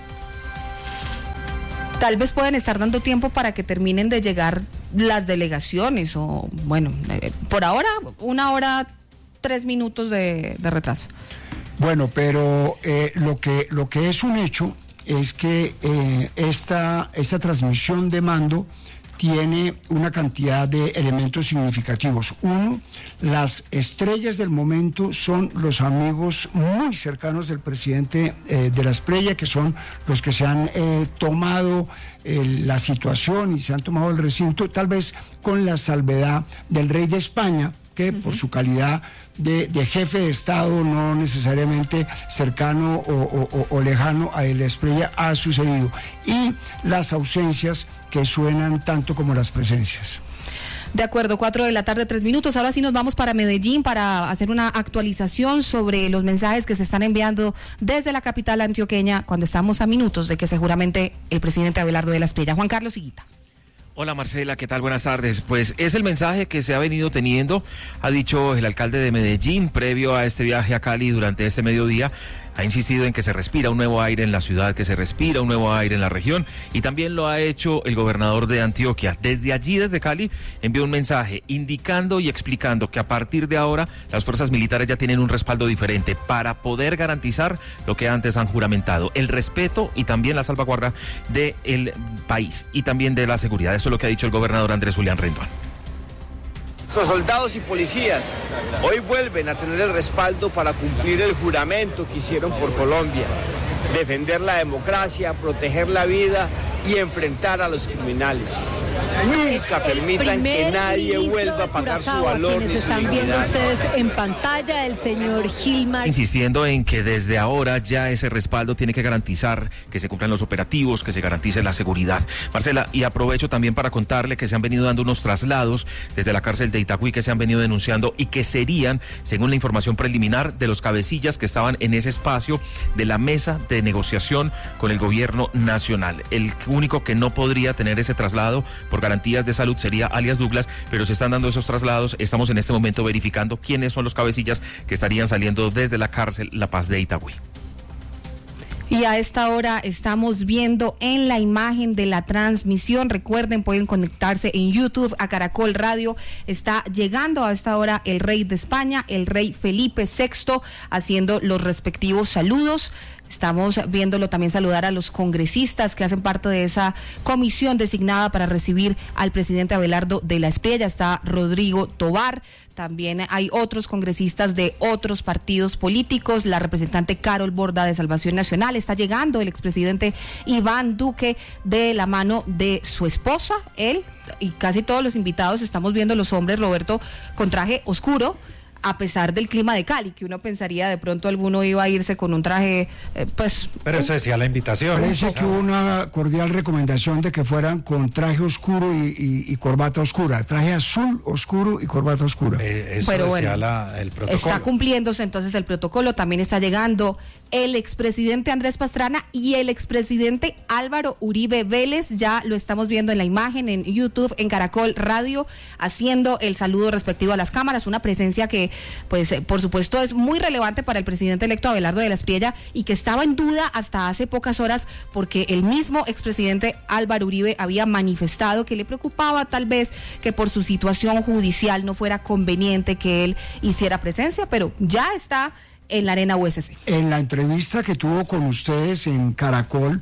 Tal vez pueden estar dando tiempo para que terminen de llegar las delegaciones o, bueno, eh, por ahora, una hora, tres minutos de, de retraso. Bueno, pero eh, lo que, lo que es un hecho es que eh, esta, esta transmisión de mando tiene una cantidad de elementos significativos. Uno, las estrellas del momento son los amigos muy cercanos del presidente eh, de la Espriella, que son los que se han eh, tomado eh, la situación y se han tomado el recinto, tal vez con la salvedad del rey de España, que uh-huh. por su calidad de, de jefe de Estado, no necesariamente cercano o, o, o lejano a la Espriella, ha sucedido. Y las ausencias que suenan tanto como las presencias. De acuerdo, cuatro de la tarde, tres minutos. Ahora sí nos vamos para Medellín para hacer una actualización sobre los mensajes que se están enviando desde la capital antioqueña cuando estamos a minutos de que seguramente el presidente Abelardo de la Espriella. Juan Carlos Higuita. Hola Marcela, ¿qué tal? Buenas tardes. Pues es el mensaje que se ha venido teniendo, ha dicho el alcalde de Medellín previo a este viaje a Cali durante este mediodía. Ha insistido en que se respira un nuevo aire en la ciudad, que se respira un nuevo aire en la región y también lo ha hecho el gobernador de Antioquia. Desde allí, desde Cali, envió un mensaje indicando y explicando que a partir de ahora las fuerzas militares ya tienen un respaldo diferente para poder garantizar lo que antes han juramentado, el respeto y también la salvaguarda del país y también de la seguridad. Eso es lo que ha dicho el gobernador Andrés Julián Rendón. Nuestros soldados y policías hoy vuelven a tener el respaldo para cumplir el juramento que hicieron por Colombia, defender la democracia, proteger la vida y enfrentar a los criminales. Nunca permitan que nadie vuelva a pagar su valor ni su están dignidad. Viendo ustedes en pantalla el señor Gilmar. Insistiendo en que desde ahora ya ese respaldo tiene que garantizar que se cumplan los operativos, que se garantice la seguridad. Marcela, y aprovecho también para contarle que se han venido dando unos traslados desde la cárcel de Itagüí que se han venido denunciando y que serían, según la información preliminar, de los cabecillas que estaban en ese espacio de la mesa de negociación con el gobierno nacional. El único que no podría tener ese traslado por garantías de salud sería alias Douglas, pero se están dando esos traslados. Estamos en este momento verificando quiénes son los cabecillas que estarían saliendo desde la cárcel La Paz de Itagüí. Y a esta hora estamos viendo en la imagen de la transmisión, recuerden, pueden conectarse en YouTube a Caracol Radio, está llegando a esta hora el rey de España, el rey Felipe sexto, haciendo los respectivos saludos. Estamos viéndolo también saludar a los congresistas que hacen parte de esa comisión designada para recibir al presidente Abelardo de la Espriella. Está Rodrigo Tobar, también hay otros congresistas de otros partidos políticos, la representante Carol Borda de Salvación Nacional, está llegando el expresidente Iván Duque de la mano de su esposa, él y casi todos los invitados, estamos viendo los hombres, Roberto, con traje oscuro, a pesar del clima de Cali, que uno pensaría de pronto alguno iba a irse con un traje, eh, pues... Pero eso decía la invitación. Parece que hubo una cordial recomendación de que fueran con traje oscuro y, y, y corbata oscura, traje azul oscuro y corbata oscura. Eh, eso Pero decía bueno, la, el protocolo. Está cumpliéndose entonces el protocolo, también está llegando el expresidente Andrés Pastrana y el expresidente Álvaro Uribe Vélez. Ya lo estamos viendo en la imagen, en YouTube, en Caracol Radio, haciendo el saludo respectivo a las cámaras. Una presencia que, pues, por supuesto, es muy relevante para el presidente electo Abelardo de la Espriella y que estaba en duda hasta hace pocas horas porque el mismo expresidente Álvaro Uribe había manifestado que le preocupaba tal vez que por su situación judicial no fuera conveniente que él hiciera presencia, pero ya está en la arena U S C. En la entrevista que tuvo con ustedes en Caracol,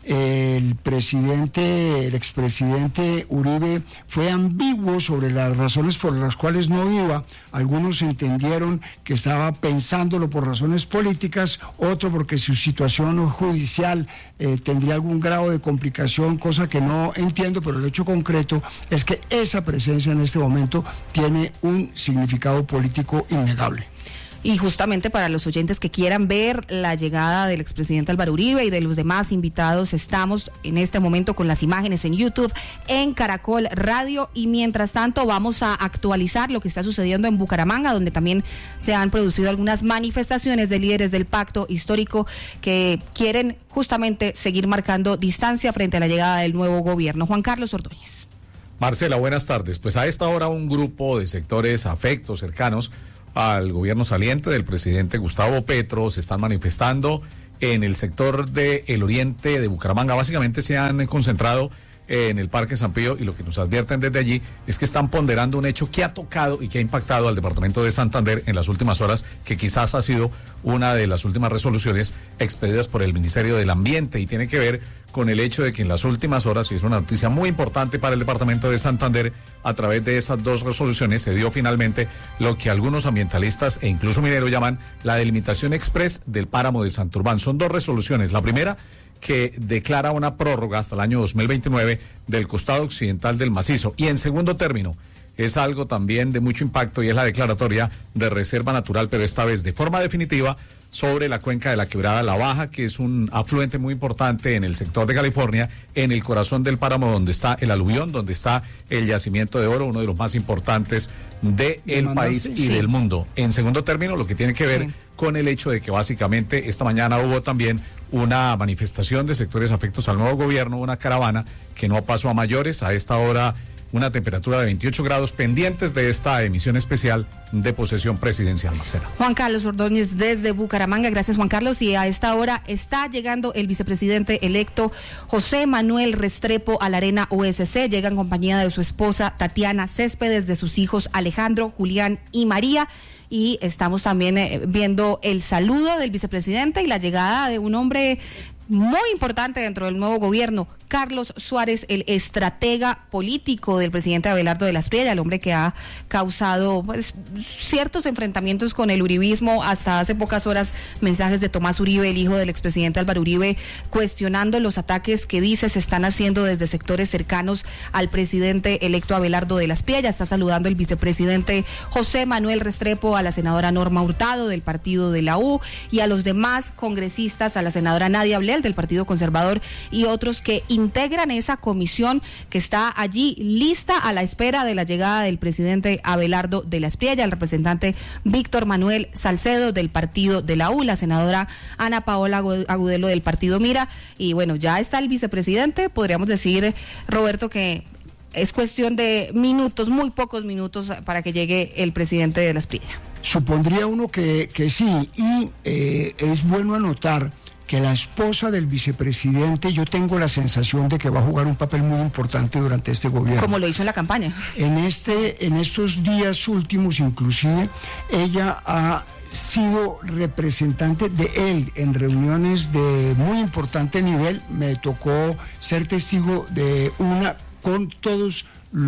el presidente, el expresidente Uribe fue ambiguo sobre las razones por las cuales no iba. Algunos entendieron que estaba pensándolo por razones políticas, otro porque su situación judicial eh, tendría algún grado de complicación, cosa que no entiendo, pero el hecho concreto es que esa presencia en este momento tiene un significado político innegable. Y justamente para los oyentes que quieran ver la llegada del expresidente Álvaro Uribe y de los demás invitados, estamos en este momento con las imágenes en YouTube, en Caracol Radio, y mientras tanto vamos a actualizar lo que está sucediendo en Bucaramanga, donde también se han producido algunas manifestaciones de líderes del pacto histórico que quieren justamente seguir marcando distancia frente a la llegada del nuevo gobierno. Juan Carlos Ordóñez. Marcela, buenas tardes. Pues a esta hora un grupo de sectores afectos, cercanos al gobierno saliente del presidente Gustavo Petro, se están manifestando en el sector del oriente de Bucaramanga. Básicamente se han concentrado en el Parque San Pío, y lo que nos advierten desde allí es que están ponderando un hecho que ha tocado y que ha impactado al departamento de Santander en las últimas horas, que quizás ha sido una de las últimas resoluciones expedidas por el Ministerio del Ambiente, y tiene que ver con el hecho de que en las últimas horas, y es una noticia muy importante para el departamento de Santander, a través de esas dos resoluciones se dio finalmente lo que algunos ambientalistas e incluso mineros llaman la delimitación express del páramo de Santurbán. Son dos resoluciones. La primera, que declara una prórroga hasta el año dos mil veintinueve del costado occidental del macizo, y en segundo término es algo también de mucho impacto, y es la declaratoria de reserva natural, pero esta vez de forma definitiva, sobre la cuenca de la Quebrada La Baja, que es un afluente muy importante en el sector de California, en el corazón del páramo donde está el aluvión, donde está el yacimiento de oro, uno de los más importantes del de país y sí. del mundo. En segundo término, lo que tiene que ver sí. con el hecho de que básicamente esta mañana hubo también una manifestación de sectores afectos al nuevo gobierno, una caravana que no pasó a mayores. A esta hora una temperatura de veintiocho grados, pendientes de esta emisión especial de posesión presidencial, Marcela. Juan Carlos Ordóñez desde Bucaramanga. Gracias, Juan Carlos. Y a esta hora está llegando el vicepresidente electo José Manuel Restrepo a la arena U S C. Llega en compañía de su esposa Tatiana Céspedes, de sus hijos Alejandro, Julián y María. Y estamos también eh, viendo el saludo del vicepresidente y la llegada de un hombre muy importante dentro del nuevo gobierno, Carlos Suárez, el estratega político del presidente Abelardo de la Espriella, el hombre que ha causado pues, ciertos enfrentamientos con el uribismo. Hasta hace pocas horas, mensajes de Tomás Uribe, el hijo del expresidente Álvaro Uribe, cuestionando los ataques que dice se están haciendo desde sectores cercanos al presidente electo Abelardo de la Espriella. Está saludando el vicepresidente José Manuel Restrepo a la senadora Norma Hurtado del partido de la U y a los demás congresistas, a la senadora Nadia Blel del Partido Conservador y otros que integran esa comisión que está allí lista a la espera de la llegada del presidente Abelardo de la Espriella, el representante Víctor Manuel Salcedo del partido de la U, la senadora Ana Paola Agudelo del partido Mira, y bueno, ya está el vicepresidente. Podríamos decir, Roberto, que es cuestión de minutos, muy pocos minutos para que llegue el presidente de la Espriella. Supondría uno que, que sí, y eh, es bueno anotar que la esposa del vicepresidente, yo tengo la sensación de que va a jugar un papel muy importante durante este gobierno. Como lo hizo en la campaña. En este, en estos días últimos, inclusive, ella ha sido representante de él en reuniones de muy importante nivel. Me tocó ser testigo de una con todos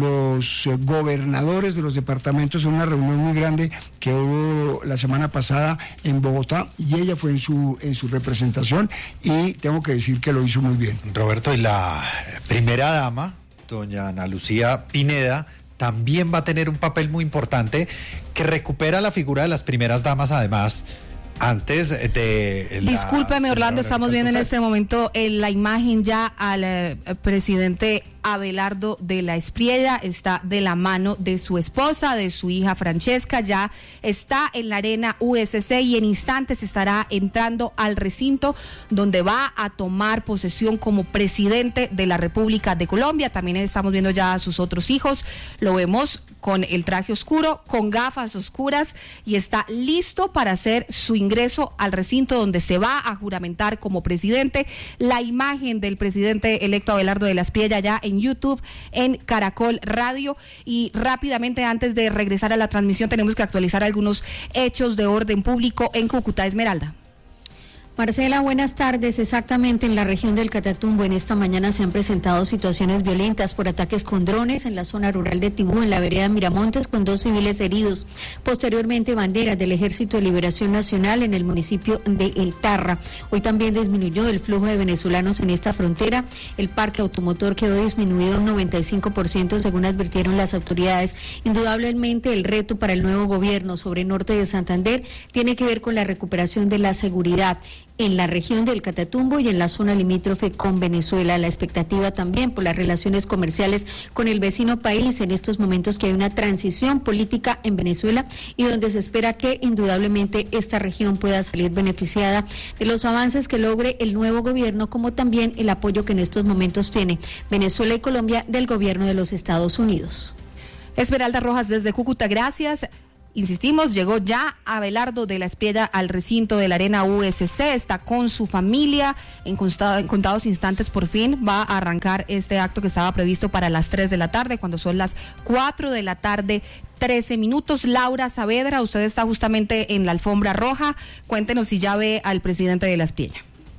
los eh, gobernadores de los departamentos en una reunión muy grande que hubo la semana pasada en Bogotá, y ella fue en su en su representación, y tengo que decir que lo hizo muy bien. Roberto, y la primera dama, doña Ana Lucía Pineda, también va a tener un papel muy importante, que recupera la figura de las primeras damas, además, Antes de... La Discúlpeme, Orlando, estamos viendo en Alcocer. este momento en la imagen ya al eh, presidente Abelardo de la Espriella, está de la mano de su esposa, de su hija Francesca, ya está en la arena U S C y en instantes estará entrando al recinto donde va a tomar posesión como presidente de la República de Colombia. También estamos viendo ya a sus otros hijos, lo vemos con el traje oscuro, con gafas oscuras y está listo para hacer su ingreso al recinto donde se va a juramentar como presidente. La imagen del presidente electo Abelardo de la Espriella ya en YouTube, en Caracol Radio. Y rápidamente, antes de regresar a la transmisión, tenemos que actualizar algunos hechos de orden público en Cúcuta. Esmeralda. Marcela, buenas tardes. Exactamente en la región del Catatumbo en esta mañana se han presentado situaciones violentas por ataques con drones en la zona rural de Tibú, en la vereda Miramontes, con dos civiles heridos. Posteriormente, banderas del Ejército de Liberación Nacional en el municipio de El Tarra. Hoy también disminuyó el flujo de venezolanos en esta frontera. El parque automotor quedó disminuido un noventa y cinco por ciento, según advirtieron las autoridades. Indudablemente, el reto para el nuevo gobierno sobre norte de Santander tiene que ver con la recuperación de la seguridad en la región del Catatumbo y en la zona limítrofe con Venezuela. La expectativa también por las relaciones comerciales con el vecino país en estos momentos que hay una transición política en Venezuela y donde se espera que indudablemente esta región pueda salir beneficiada de los avances que logre el nuevo gobierno, como también el apoyo que en estos momentos tiene Venezuela y Colombia del gobierno de los Estados Unidos. Esmeralda Rojas desde Cúcuta, gracias. Insistimos, llegó ya Abelardo de la Espriella al recinto de la arena U S C, está con su familia, en, constado, en contados instantes por fin va a arrancar este acto que estaba previsto para las tres de la tarde, cuando son las cuatro de la tarde, trece minutos. Laura Saavedra, usted está justamente en la alfombra roja, cuéntenos si ya ve al presidente de la Espriella.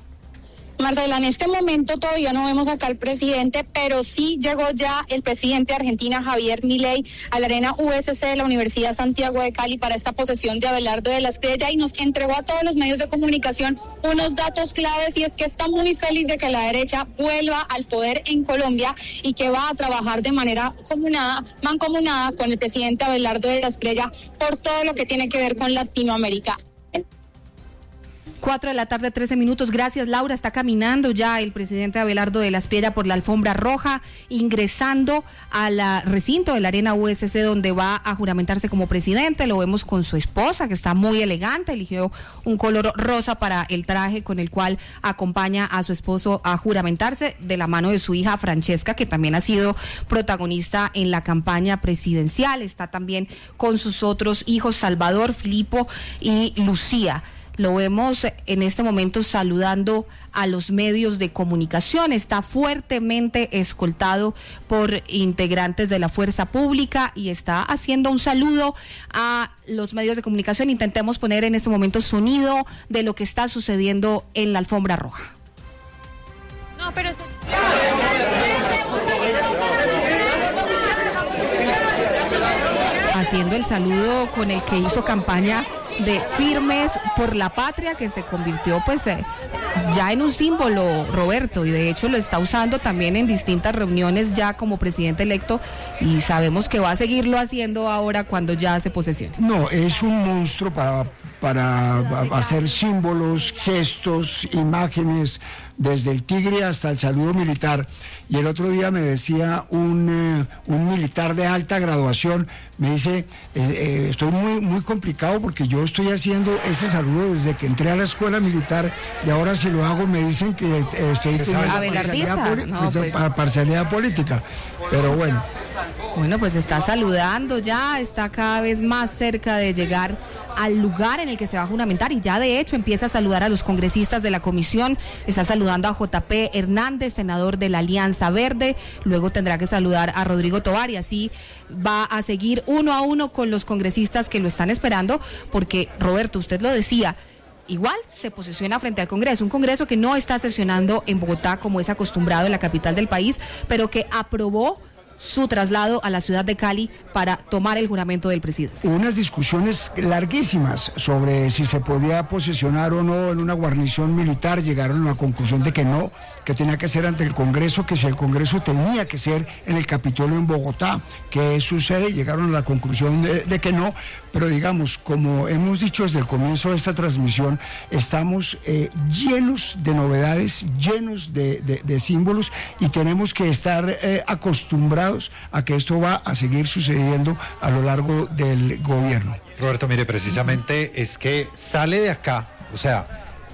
Marcela, en este momento todavía no vemos acá al presidente, pero sí llegó ya el presidente de Argentina, Javier Milei, a la arena U S C de la Universidad Santiago de Cali para esta posesión de Abelardo de la Espriella y nos entregó a todos los medios de comunicación unos datos claves, y es que está muy feliz de que la derecha vuelva al poder en Colombia y que va a trabajar de manera comunada, mancomunada con el presidente Abelardo de la Espriella por todo lo que tiene que ver con Latinoamérica. Cuatro de la tarde, trece minutos. Gracias, Laura. Está caminando ya el presidente Abelardo de la Espriella por la alfombra roja, ingresando al recinto de la arena U S C, donde va a juramentarse como presidente. Lo vemos con su esposa, que está muy elegante. Eligió un color rosa para el traje con el cual acompaña a su esposo a juramentarse, de la mano de su hija Francesca, que también ha sido protagonista en la campaña presidencial. Está también con sus otros hijos, Salvador, Filipo y Lucía. Lo vemos en este momento saludando a los medios de comunicación. Está fuertemente escoltado por integrantes de la fuerza pública y está haciendo un saludo a los medios de comunicación. Intentemos poner en este momento sonido de lo que está sucediendo en la alfombra roja. No, pero es... Haciendo el saludo con el que hizo campaña de Firmes por la Patria, que se convirtió pues eh, ya en un símbolo, Roberto, y de hecho lo está usando también en distintas reuniones ya como presidente electo, y sabemos que va a seguirlo haciendo ahora cuando ya se posesione. No, es un monstruo para, para hacer símbolos, gestos, imágenes, desde el tigre hasta el saludo militar. Y el otro día me decía un, eh, un militar de alta graduación, me dice, eh, eh, estoy muy, muy complicado porque yo estoy haciendo ese saludo desde que entré a la escuela militar, y ahora si lo hago me dicen que eh, estoy teniendo parcialidad, no, pues. parcialidad política, pero bueno. Bueno, pues está saludando ya, está cada vez más cerca de llegar al lugar en el que se va a juramentar, y ya de hecho empieza a saludar a los congresistas de la comisión. Está saludando a J P Hernández, senador de la Alianza Verde, luego tendrá que saludar a Rodrigo Tovar, y así va a seguir uno a uno con los congresistas que lo están esperando, porque Roberto, usted lo decía, igual se posiciona frente al Congreso, un Congreso que no está sesionando en Bogotá como es acostumbrado en la capital del país, pero que aprobó su traslado a la ciudad de Cali para tomar el juramento del presidente. Unas discusiones larguísimas sobre si se podía posesionar o no en una guarnición militar. Llegaron a la conclusión de que no, que tenía que ser ante el Congreso, que si el Congreso tenía que ser en el Capitolio en Bogotá. ¿Qué sucede? Llegaron a la conclusión de, de que no, pero digamos, como hemos dicho desde el comienzo de esta transmisión, estamos eh, llenos de novedades, llenos de, de, de símbolos, y tenemos que estar eh, acostumbrados a que esto va a seguir sucediendo a lo largo del gobierno. Roberto, mire, precisamente es que sale de acá, o sea,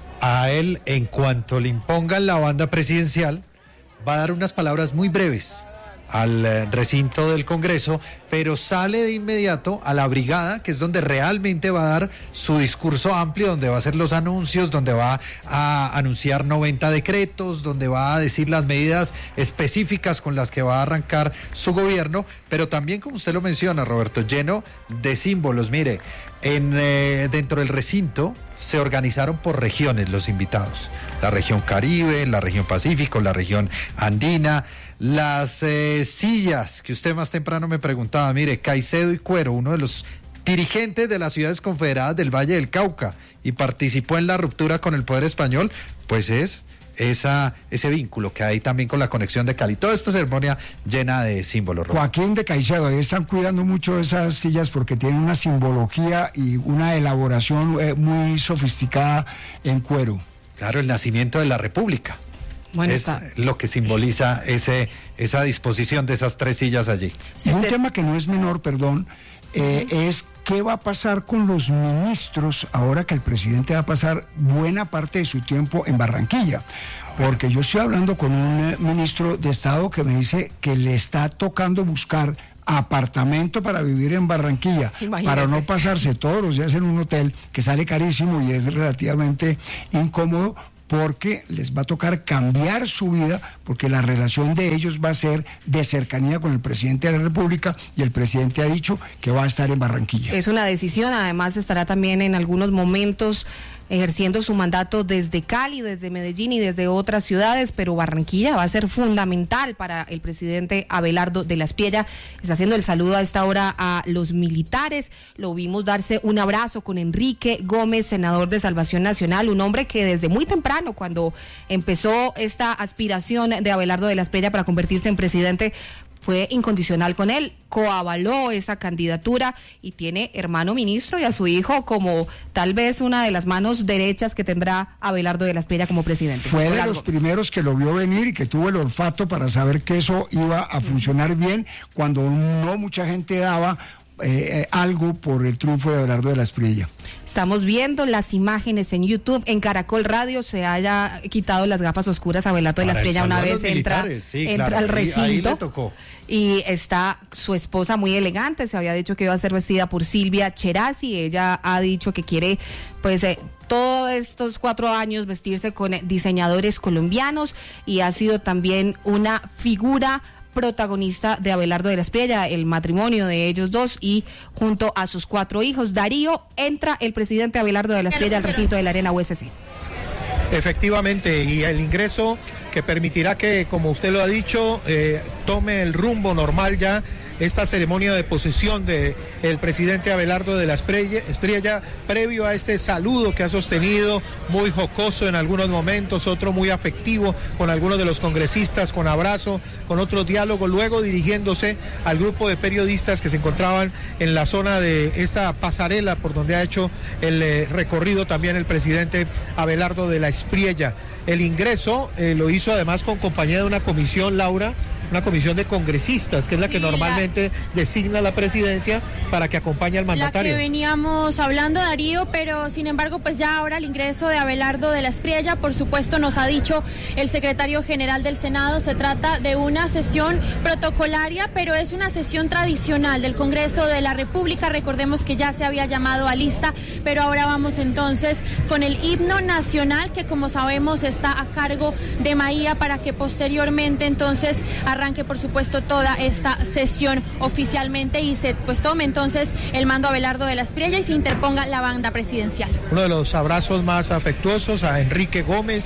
a él, en cuanto le impongan la banda presidencial, va a dar unas palabras muy breves al eh, recinto del Congreso, pero sale de inmediato a la brigada, que es donde realmente va a dar su discurso amplio, donde va a hacer los anuncios, donde va a anunciar noventa decretos, donde va a decir las medidas específicas con las que va a arrancar su gobierno, pero también, como usted lo menciona, Roberto, lleno de símbolos. Mire, en eh, dentro del recinto se organizaron por regiones los invitados: la región Caribe, la región Pacífico, la región Andina. Las eh, sillas que usted más temprano me preguntaba, mire, Caicedo y Cuero, uno de los dirigentes de las ciudades confederadas del Valle del Cauca, y participó en la ruptura con el poder español, pues es esa ese vínculo que hay también con la conexión de Cali. Toda esta ceremonia llena de símbolos. Roberto. Joaquín de Caicedo, ahí están cuidando mucho esas sillas porque tienen una simbología y una elaboración eh, muy sofisticada en cuero. Claro, el nacimiento de la República. Bueno, es está. Lo que simboliza ese esa disposición de esas tres sillas allí. Si usted... Un tema que no es menor, perdón, eh, uh-huh. es qué va a pasar con los ministros ahora que el presidente va a pasar buena parte de su tiempo en Barranquilla. Porque yo estoy hablando con un eh, ministro de Estado que me dice que le está tocando buscar apartamento para vivir en Barranquilla. Imagínese. Para no pasarse todos los días en un hotel que sale carísimo y es relativamente incómodo, porque les va a tocar cambiar su vida, porque la relación de ellos va a ser de cercanía con el presidente de la República, y el presidente ha dicho que va a estar en Barranquilla. Es una decisión, además estará también en algunos momentos ejerciendo su mandato desde Cali, desde Medellín y desde otras ciudades, pero Barranquilla va a ser fundamental para el presidente Abelardo de la Espriella. Está haciendo el saludo a esta hora a los militares. Lo vimos darse un abrazo con Enrique Gómez, senador de Salvación Nacional, un hombre que desde muy temprano, cuando empezó esta aspiración de Abelardo de la Espriella para convertirse en presidente, fue incondicional con él, coavaló esa candidatura y tiene hermano ministro y a su hijo como tal vez una de las manos derechas que tendrá Abelardo de la Espriella como presidente. Fue de los primeros que lo vio venir y que tuvo el olfato para saber que eso iba a funcionar bien cuando no mucha gente daba Eh, eh, algo por el triunfo de Abelardo de la Espriella. Estamos viendo las imágenes en YouTube. En Caracol Radio se haya quitado las gafas oscuras a Abelardo de la Espriella una vez entra, sí, entra claro, al recinto. ahí, ahí le tocó. Y está su esposa muy elegante. Se había dicho que iba a ser vestida por Silvia Cherasi. Ella ha dicho que quiere, pues, eh, todos estos cuatro años vestirse con diseñadores colombianos, y ha sido también una figura protagonista de Abelardo de la Espriella, el matrimonio de ellos dos, y junto a sus cuatro hijos. Darío, entra el presidente Abelardo de la Espriella al recinto de la Arena U S C. Efectivamente, y el ingreso que permitirá que, como usted lo ha dicho, eh, tome el rumbo normal ya esta ceremonia de posesión de el presidente Abelardo de la Espriella, previo a este saludo que ha sostenido, muy jocoso en algunos momentos, otro muy afectivo con algunos de los congresistas, con abrazo, con otro diálogo, luego dirigiéndose al grupo de periodistas que se encontraban en la zona de esta pasarela por donde ha hecho el eh, recorrido también el presidente Abelardo de la Espriella. El ingreso eh, lo hizo además con compañía de una comisión, Laura, una comisión de congresistas, que es la que sí, normalmente la... designa la presidencia para que acompañe al mandatario. La que veníamos hablando, Darío, pero sin embargo, pues ya ahora el ingreso de Abelardo de la Espriella, por supuesto, nos ha dicho el secretario general del Senado, se trata de una sesión protocolaria, pero es una sesión tradicional del Congreso de la República. Recordemos que ya se había llamado a lista, pero ahora vamos entonces con el himno nacional, que como sabemos está a cargo de Maía, para que posteriormente entonces arranque, por supuesto, toda esta sesión oficialmente y se pues tome entonces el mando a Abelardo de la Espriella y se interponga la banda presidencial. Uno de los abrazos más afectuosos a Enrique Gómez,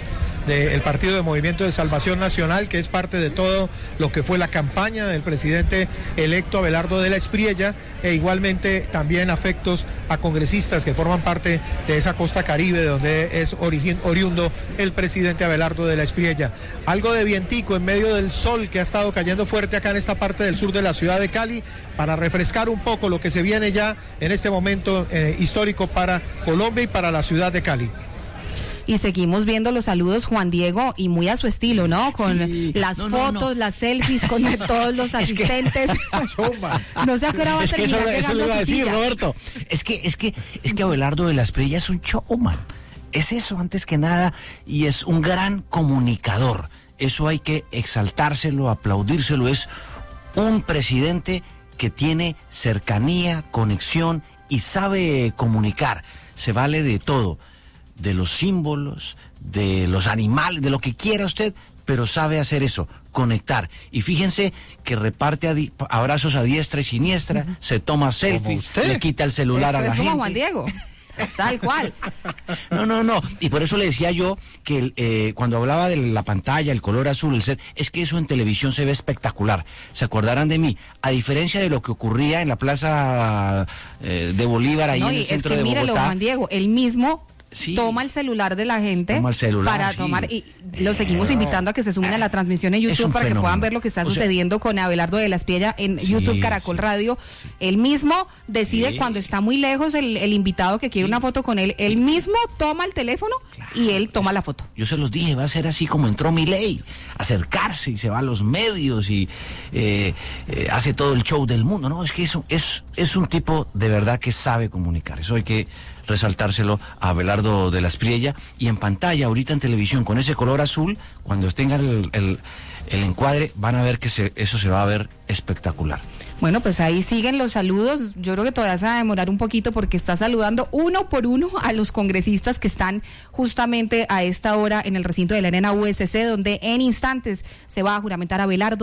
del Partido de Movimiento de Salvación Nacional, que es parte de todo lo que fue la campaña del presidente electo Abelardo de la Espriella, e igualmente también afectos a congresistas que forman parte de esa costa caribe de donde es origin, oriundo el presidente Abelardo de la Espriella. Algo de vientico en medio del sol que ha estado cayendo fuerte acá en esta parte del sur de la ciudad de Cali, para refrescar un poco lo que se viene ya en este momento eh, histórico para Colombia y para la ciudad de Cali. Y seguimos viendo los saludos, Juan Diego, y muy a su estilo, ¿no? Con Sí. las No, no, fotos, no. las selfies, con todos los asistentes. No sé a qué hora va a Es que eso, terminar eso llegando le iba a a su decir, silla. Roberto. Es que, es que, es que Abelardo de la Espriella es un showman. Es eso antes que nada, y es un gran comunicador. Eso hay que exaltárselo, aplaudírselo. Es un presidente que tiene cercanía, conexión y sabe comunicar. Se vale de todo, de los símbolos, de los animales, de lo que quiera usted, pero sabe hacer eso, conectar. Y fíjense que reparte a di- abrazos a diestra y siniestra, se toma selfies, usted. le quita el celular Esto a la es como gente. Juan Diego. Tal cual. No, no, no. Y por eso le decía yo que eh, cuando hablaba de la pantalla, el color azul, el set, es que eso en televisión se ve espectacular. Se acordarán de mí. A diferencia de lo que ocurría en la Plaza eh, de Bolívar, ahí No, en y el es centro que de míralo, Bogotá. Juan Diego, él mismo Sí. toma el celular de la gente Toma el celular, para sí. tomar, y lo seguimos invitando a que se sumen a la transmisión en Es YouTube un para que fenómeno. puedan ver lo que está O sea, sucediendo con Abelardo de la Espriella en Sí, YouTube Caracol sí. Radio. Él mismo decide Sí. cuando está muy lejos el, el invitado que quiere una foto con él, él mismo toma el teléfono y él toma la foto. Yo se los dije, va a ser así como entró Milei, acercarse y se va a los medios y eh, eh, hace todo el show del mundo. No, es que eso es, es un tipo de verdad que sabe comunicar. Eso hay que resaltárselo a Abelardo de la Espriella. Y en pantalla, ahorita en televisión, con ese color azul, cuando tengan el, el, el encuadre, van a ver que se, eso se va a ver espectacular. Bueno, pues ahí siguen los saludos. Yo creo que todavía se va a demorar un poquito porque está saludando uno por uno a los congresistas que están justamente a esta hora en el recinto de la Arena U S C, donde en instantes se va a juramentar Abelardo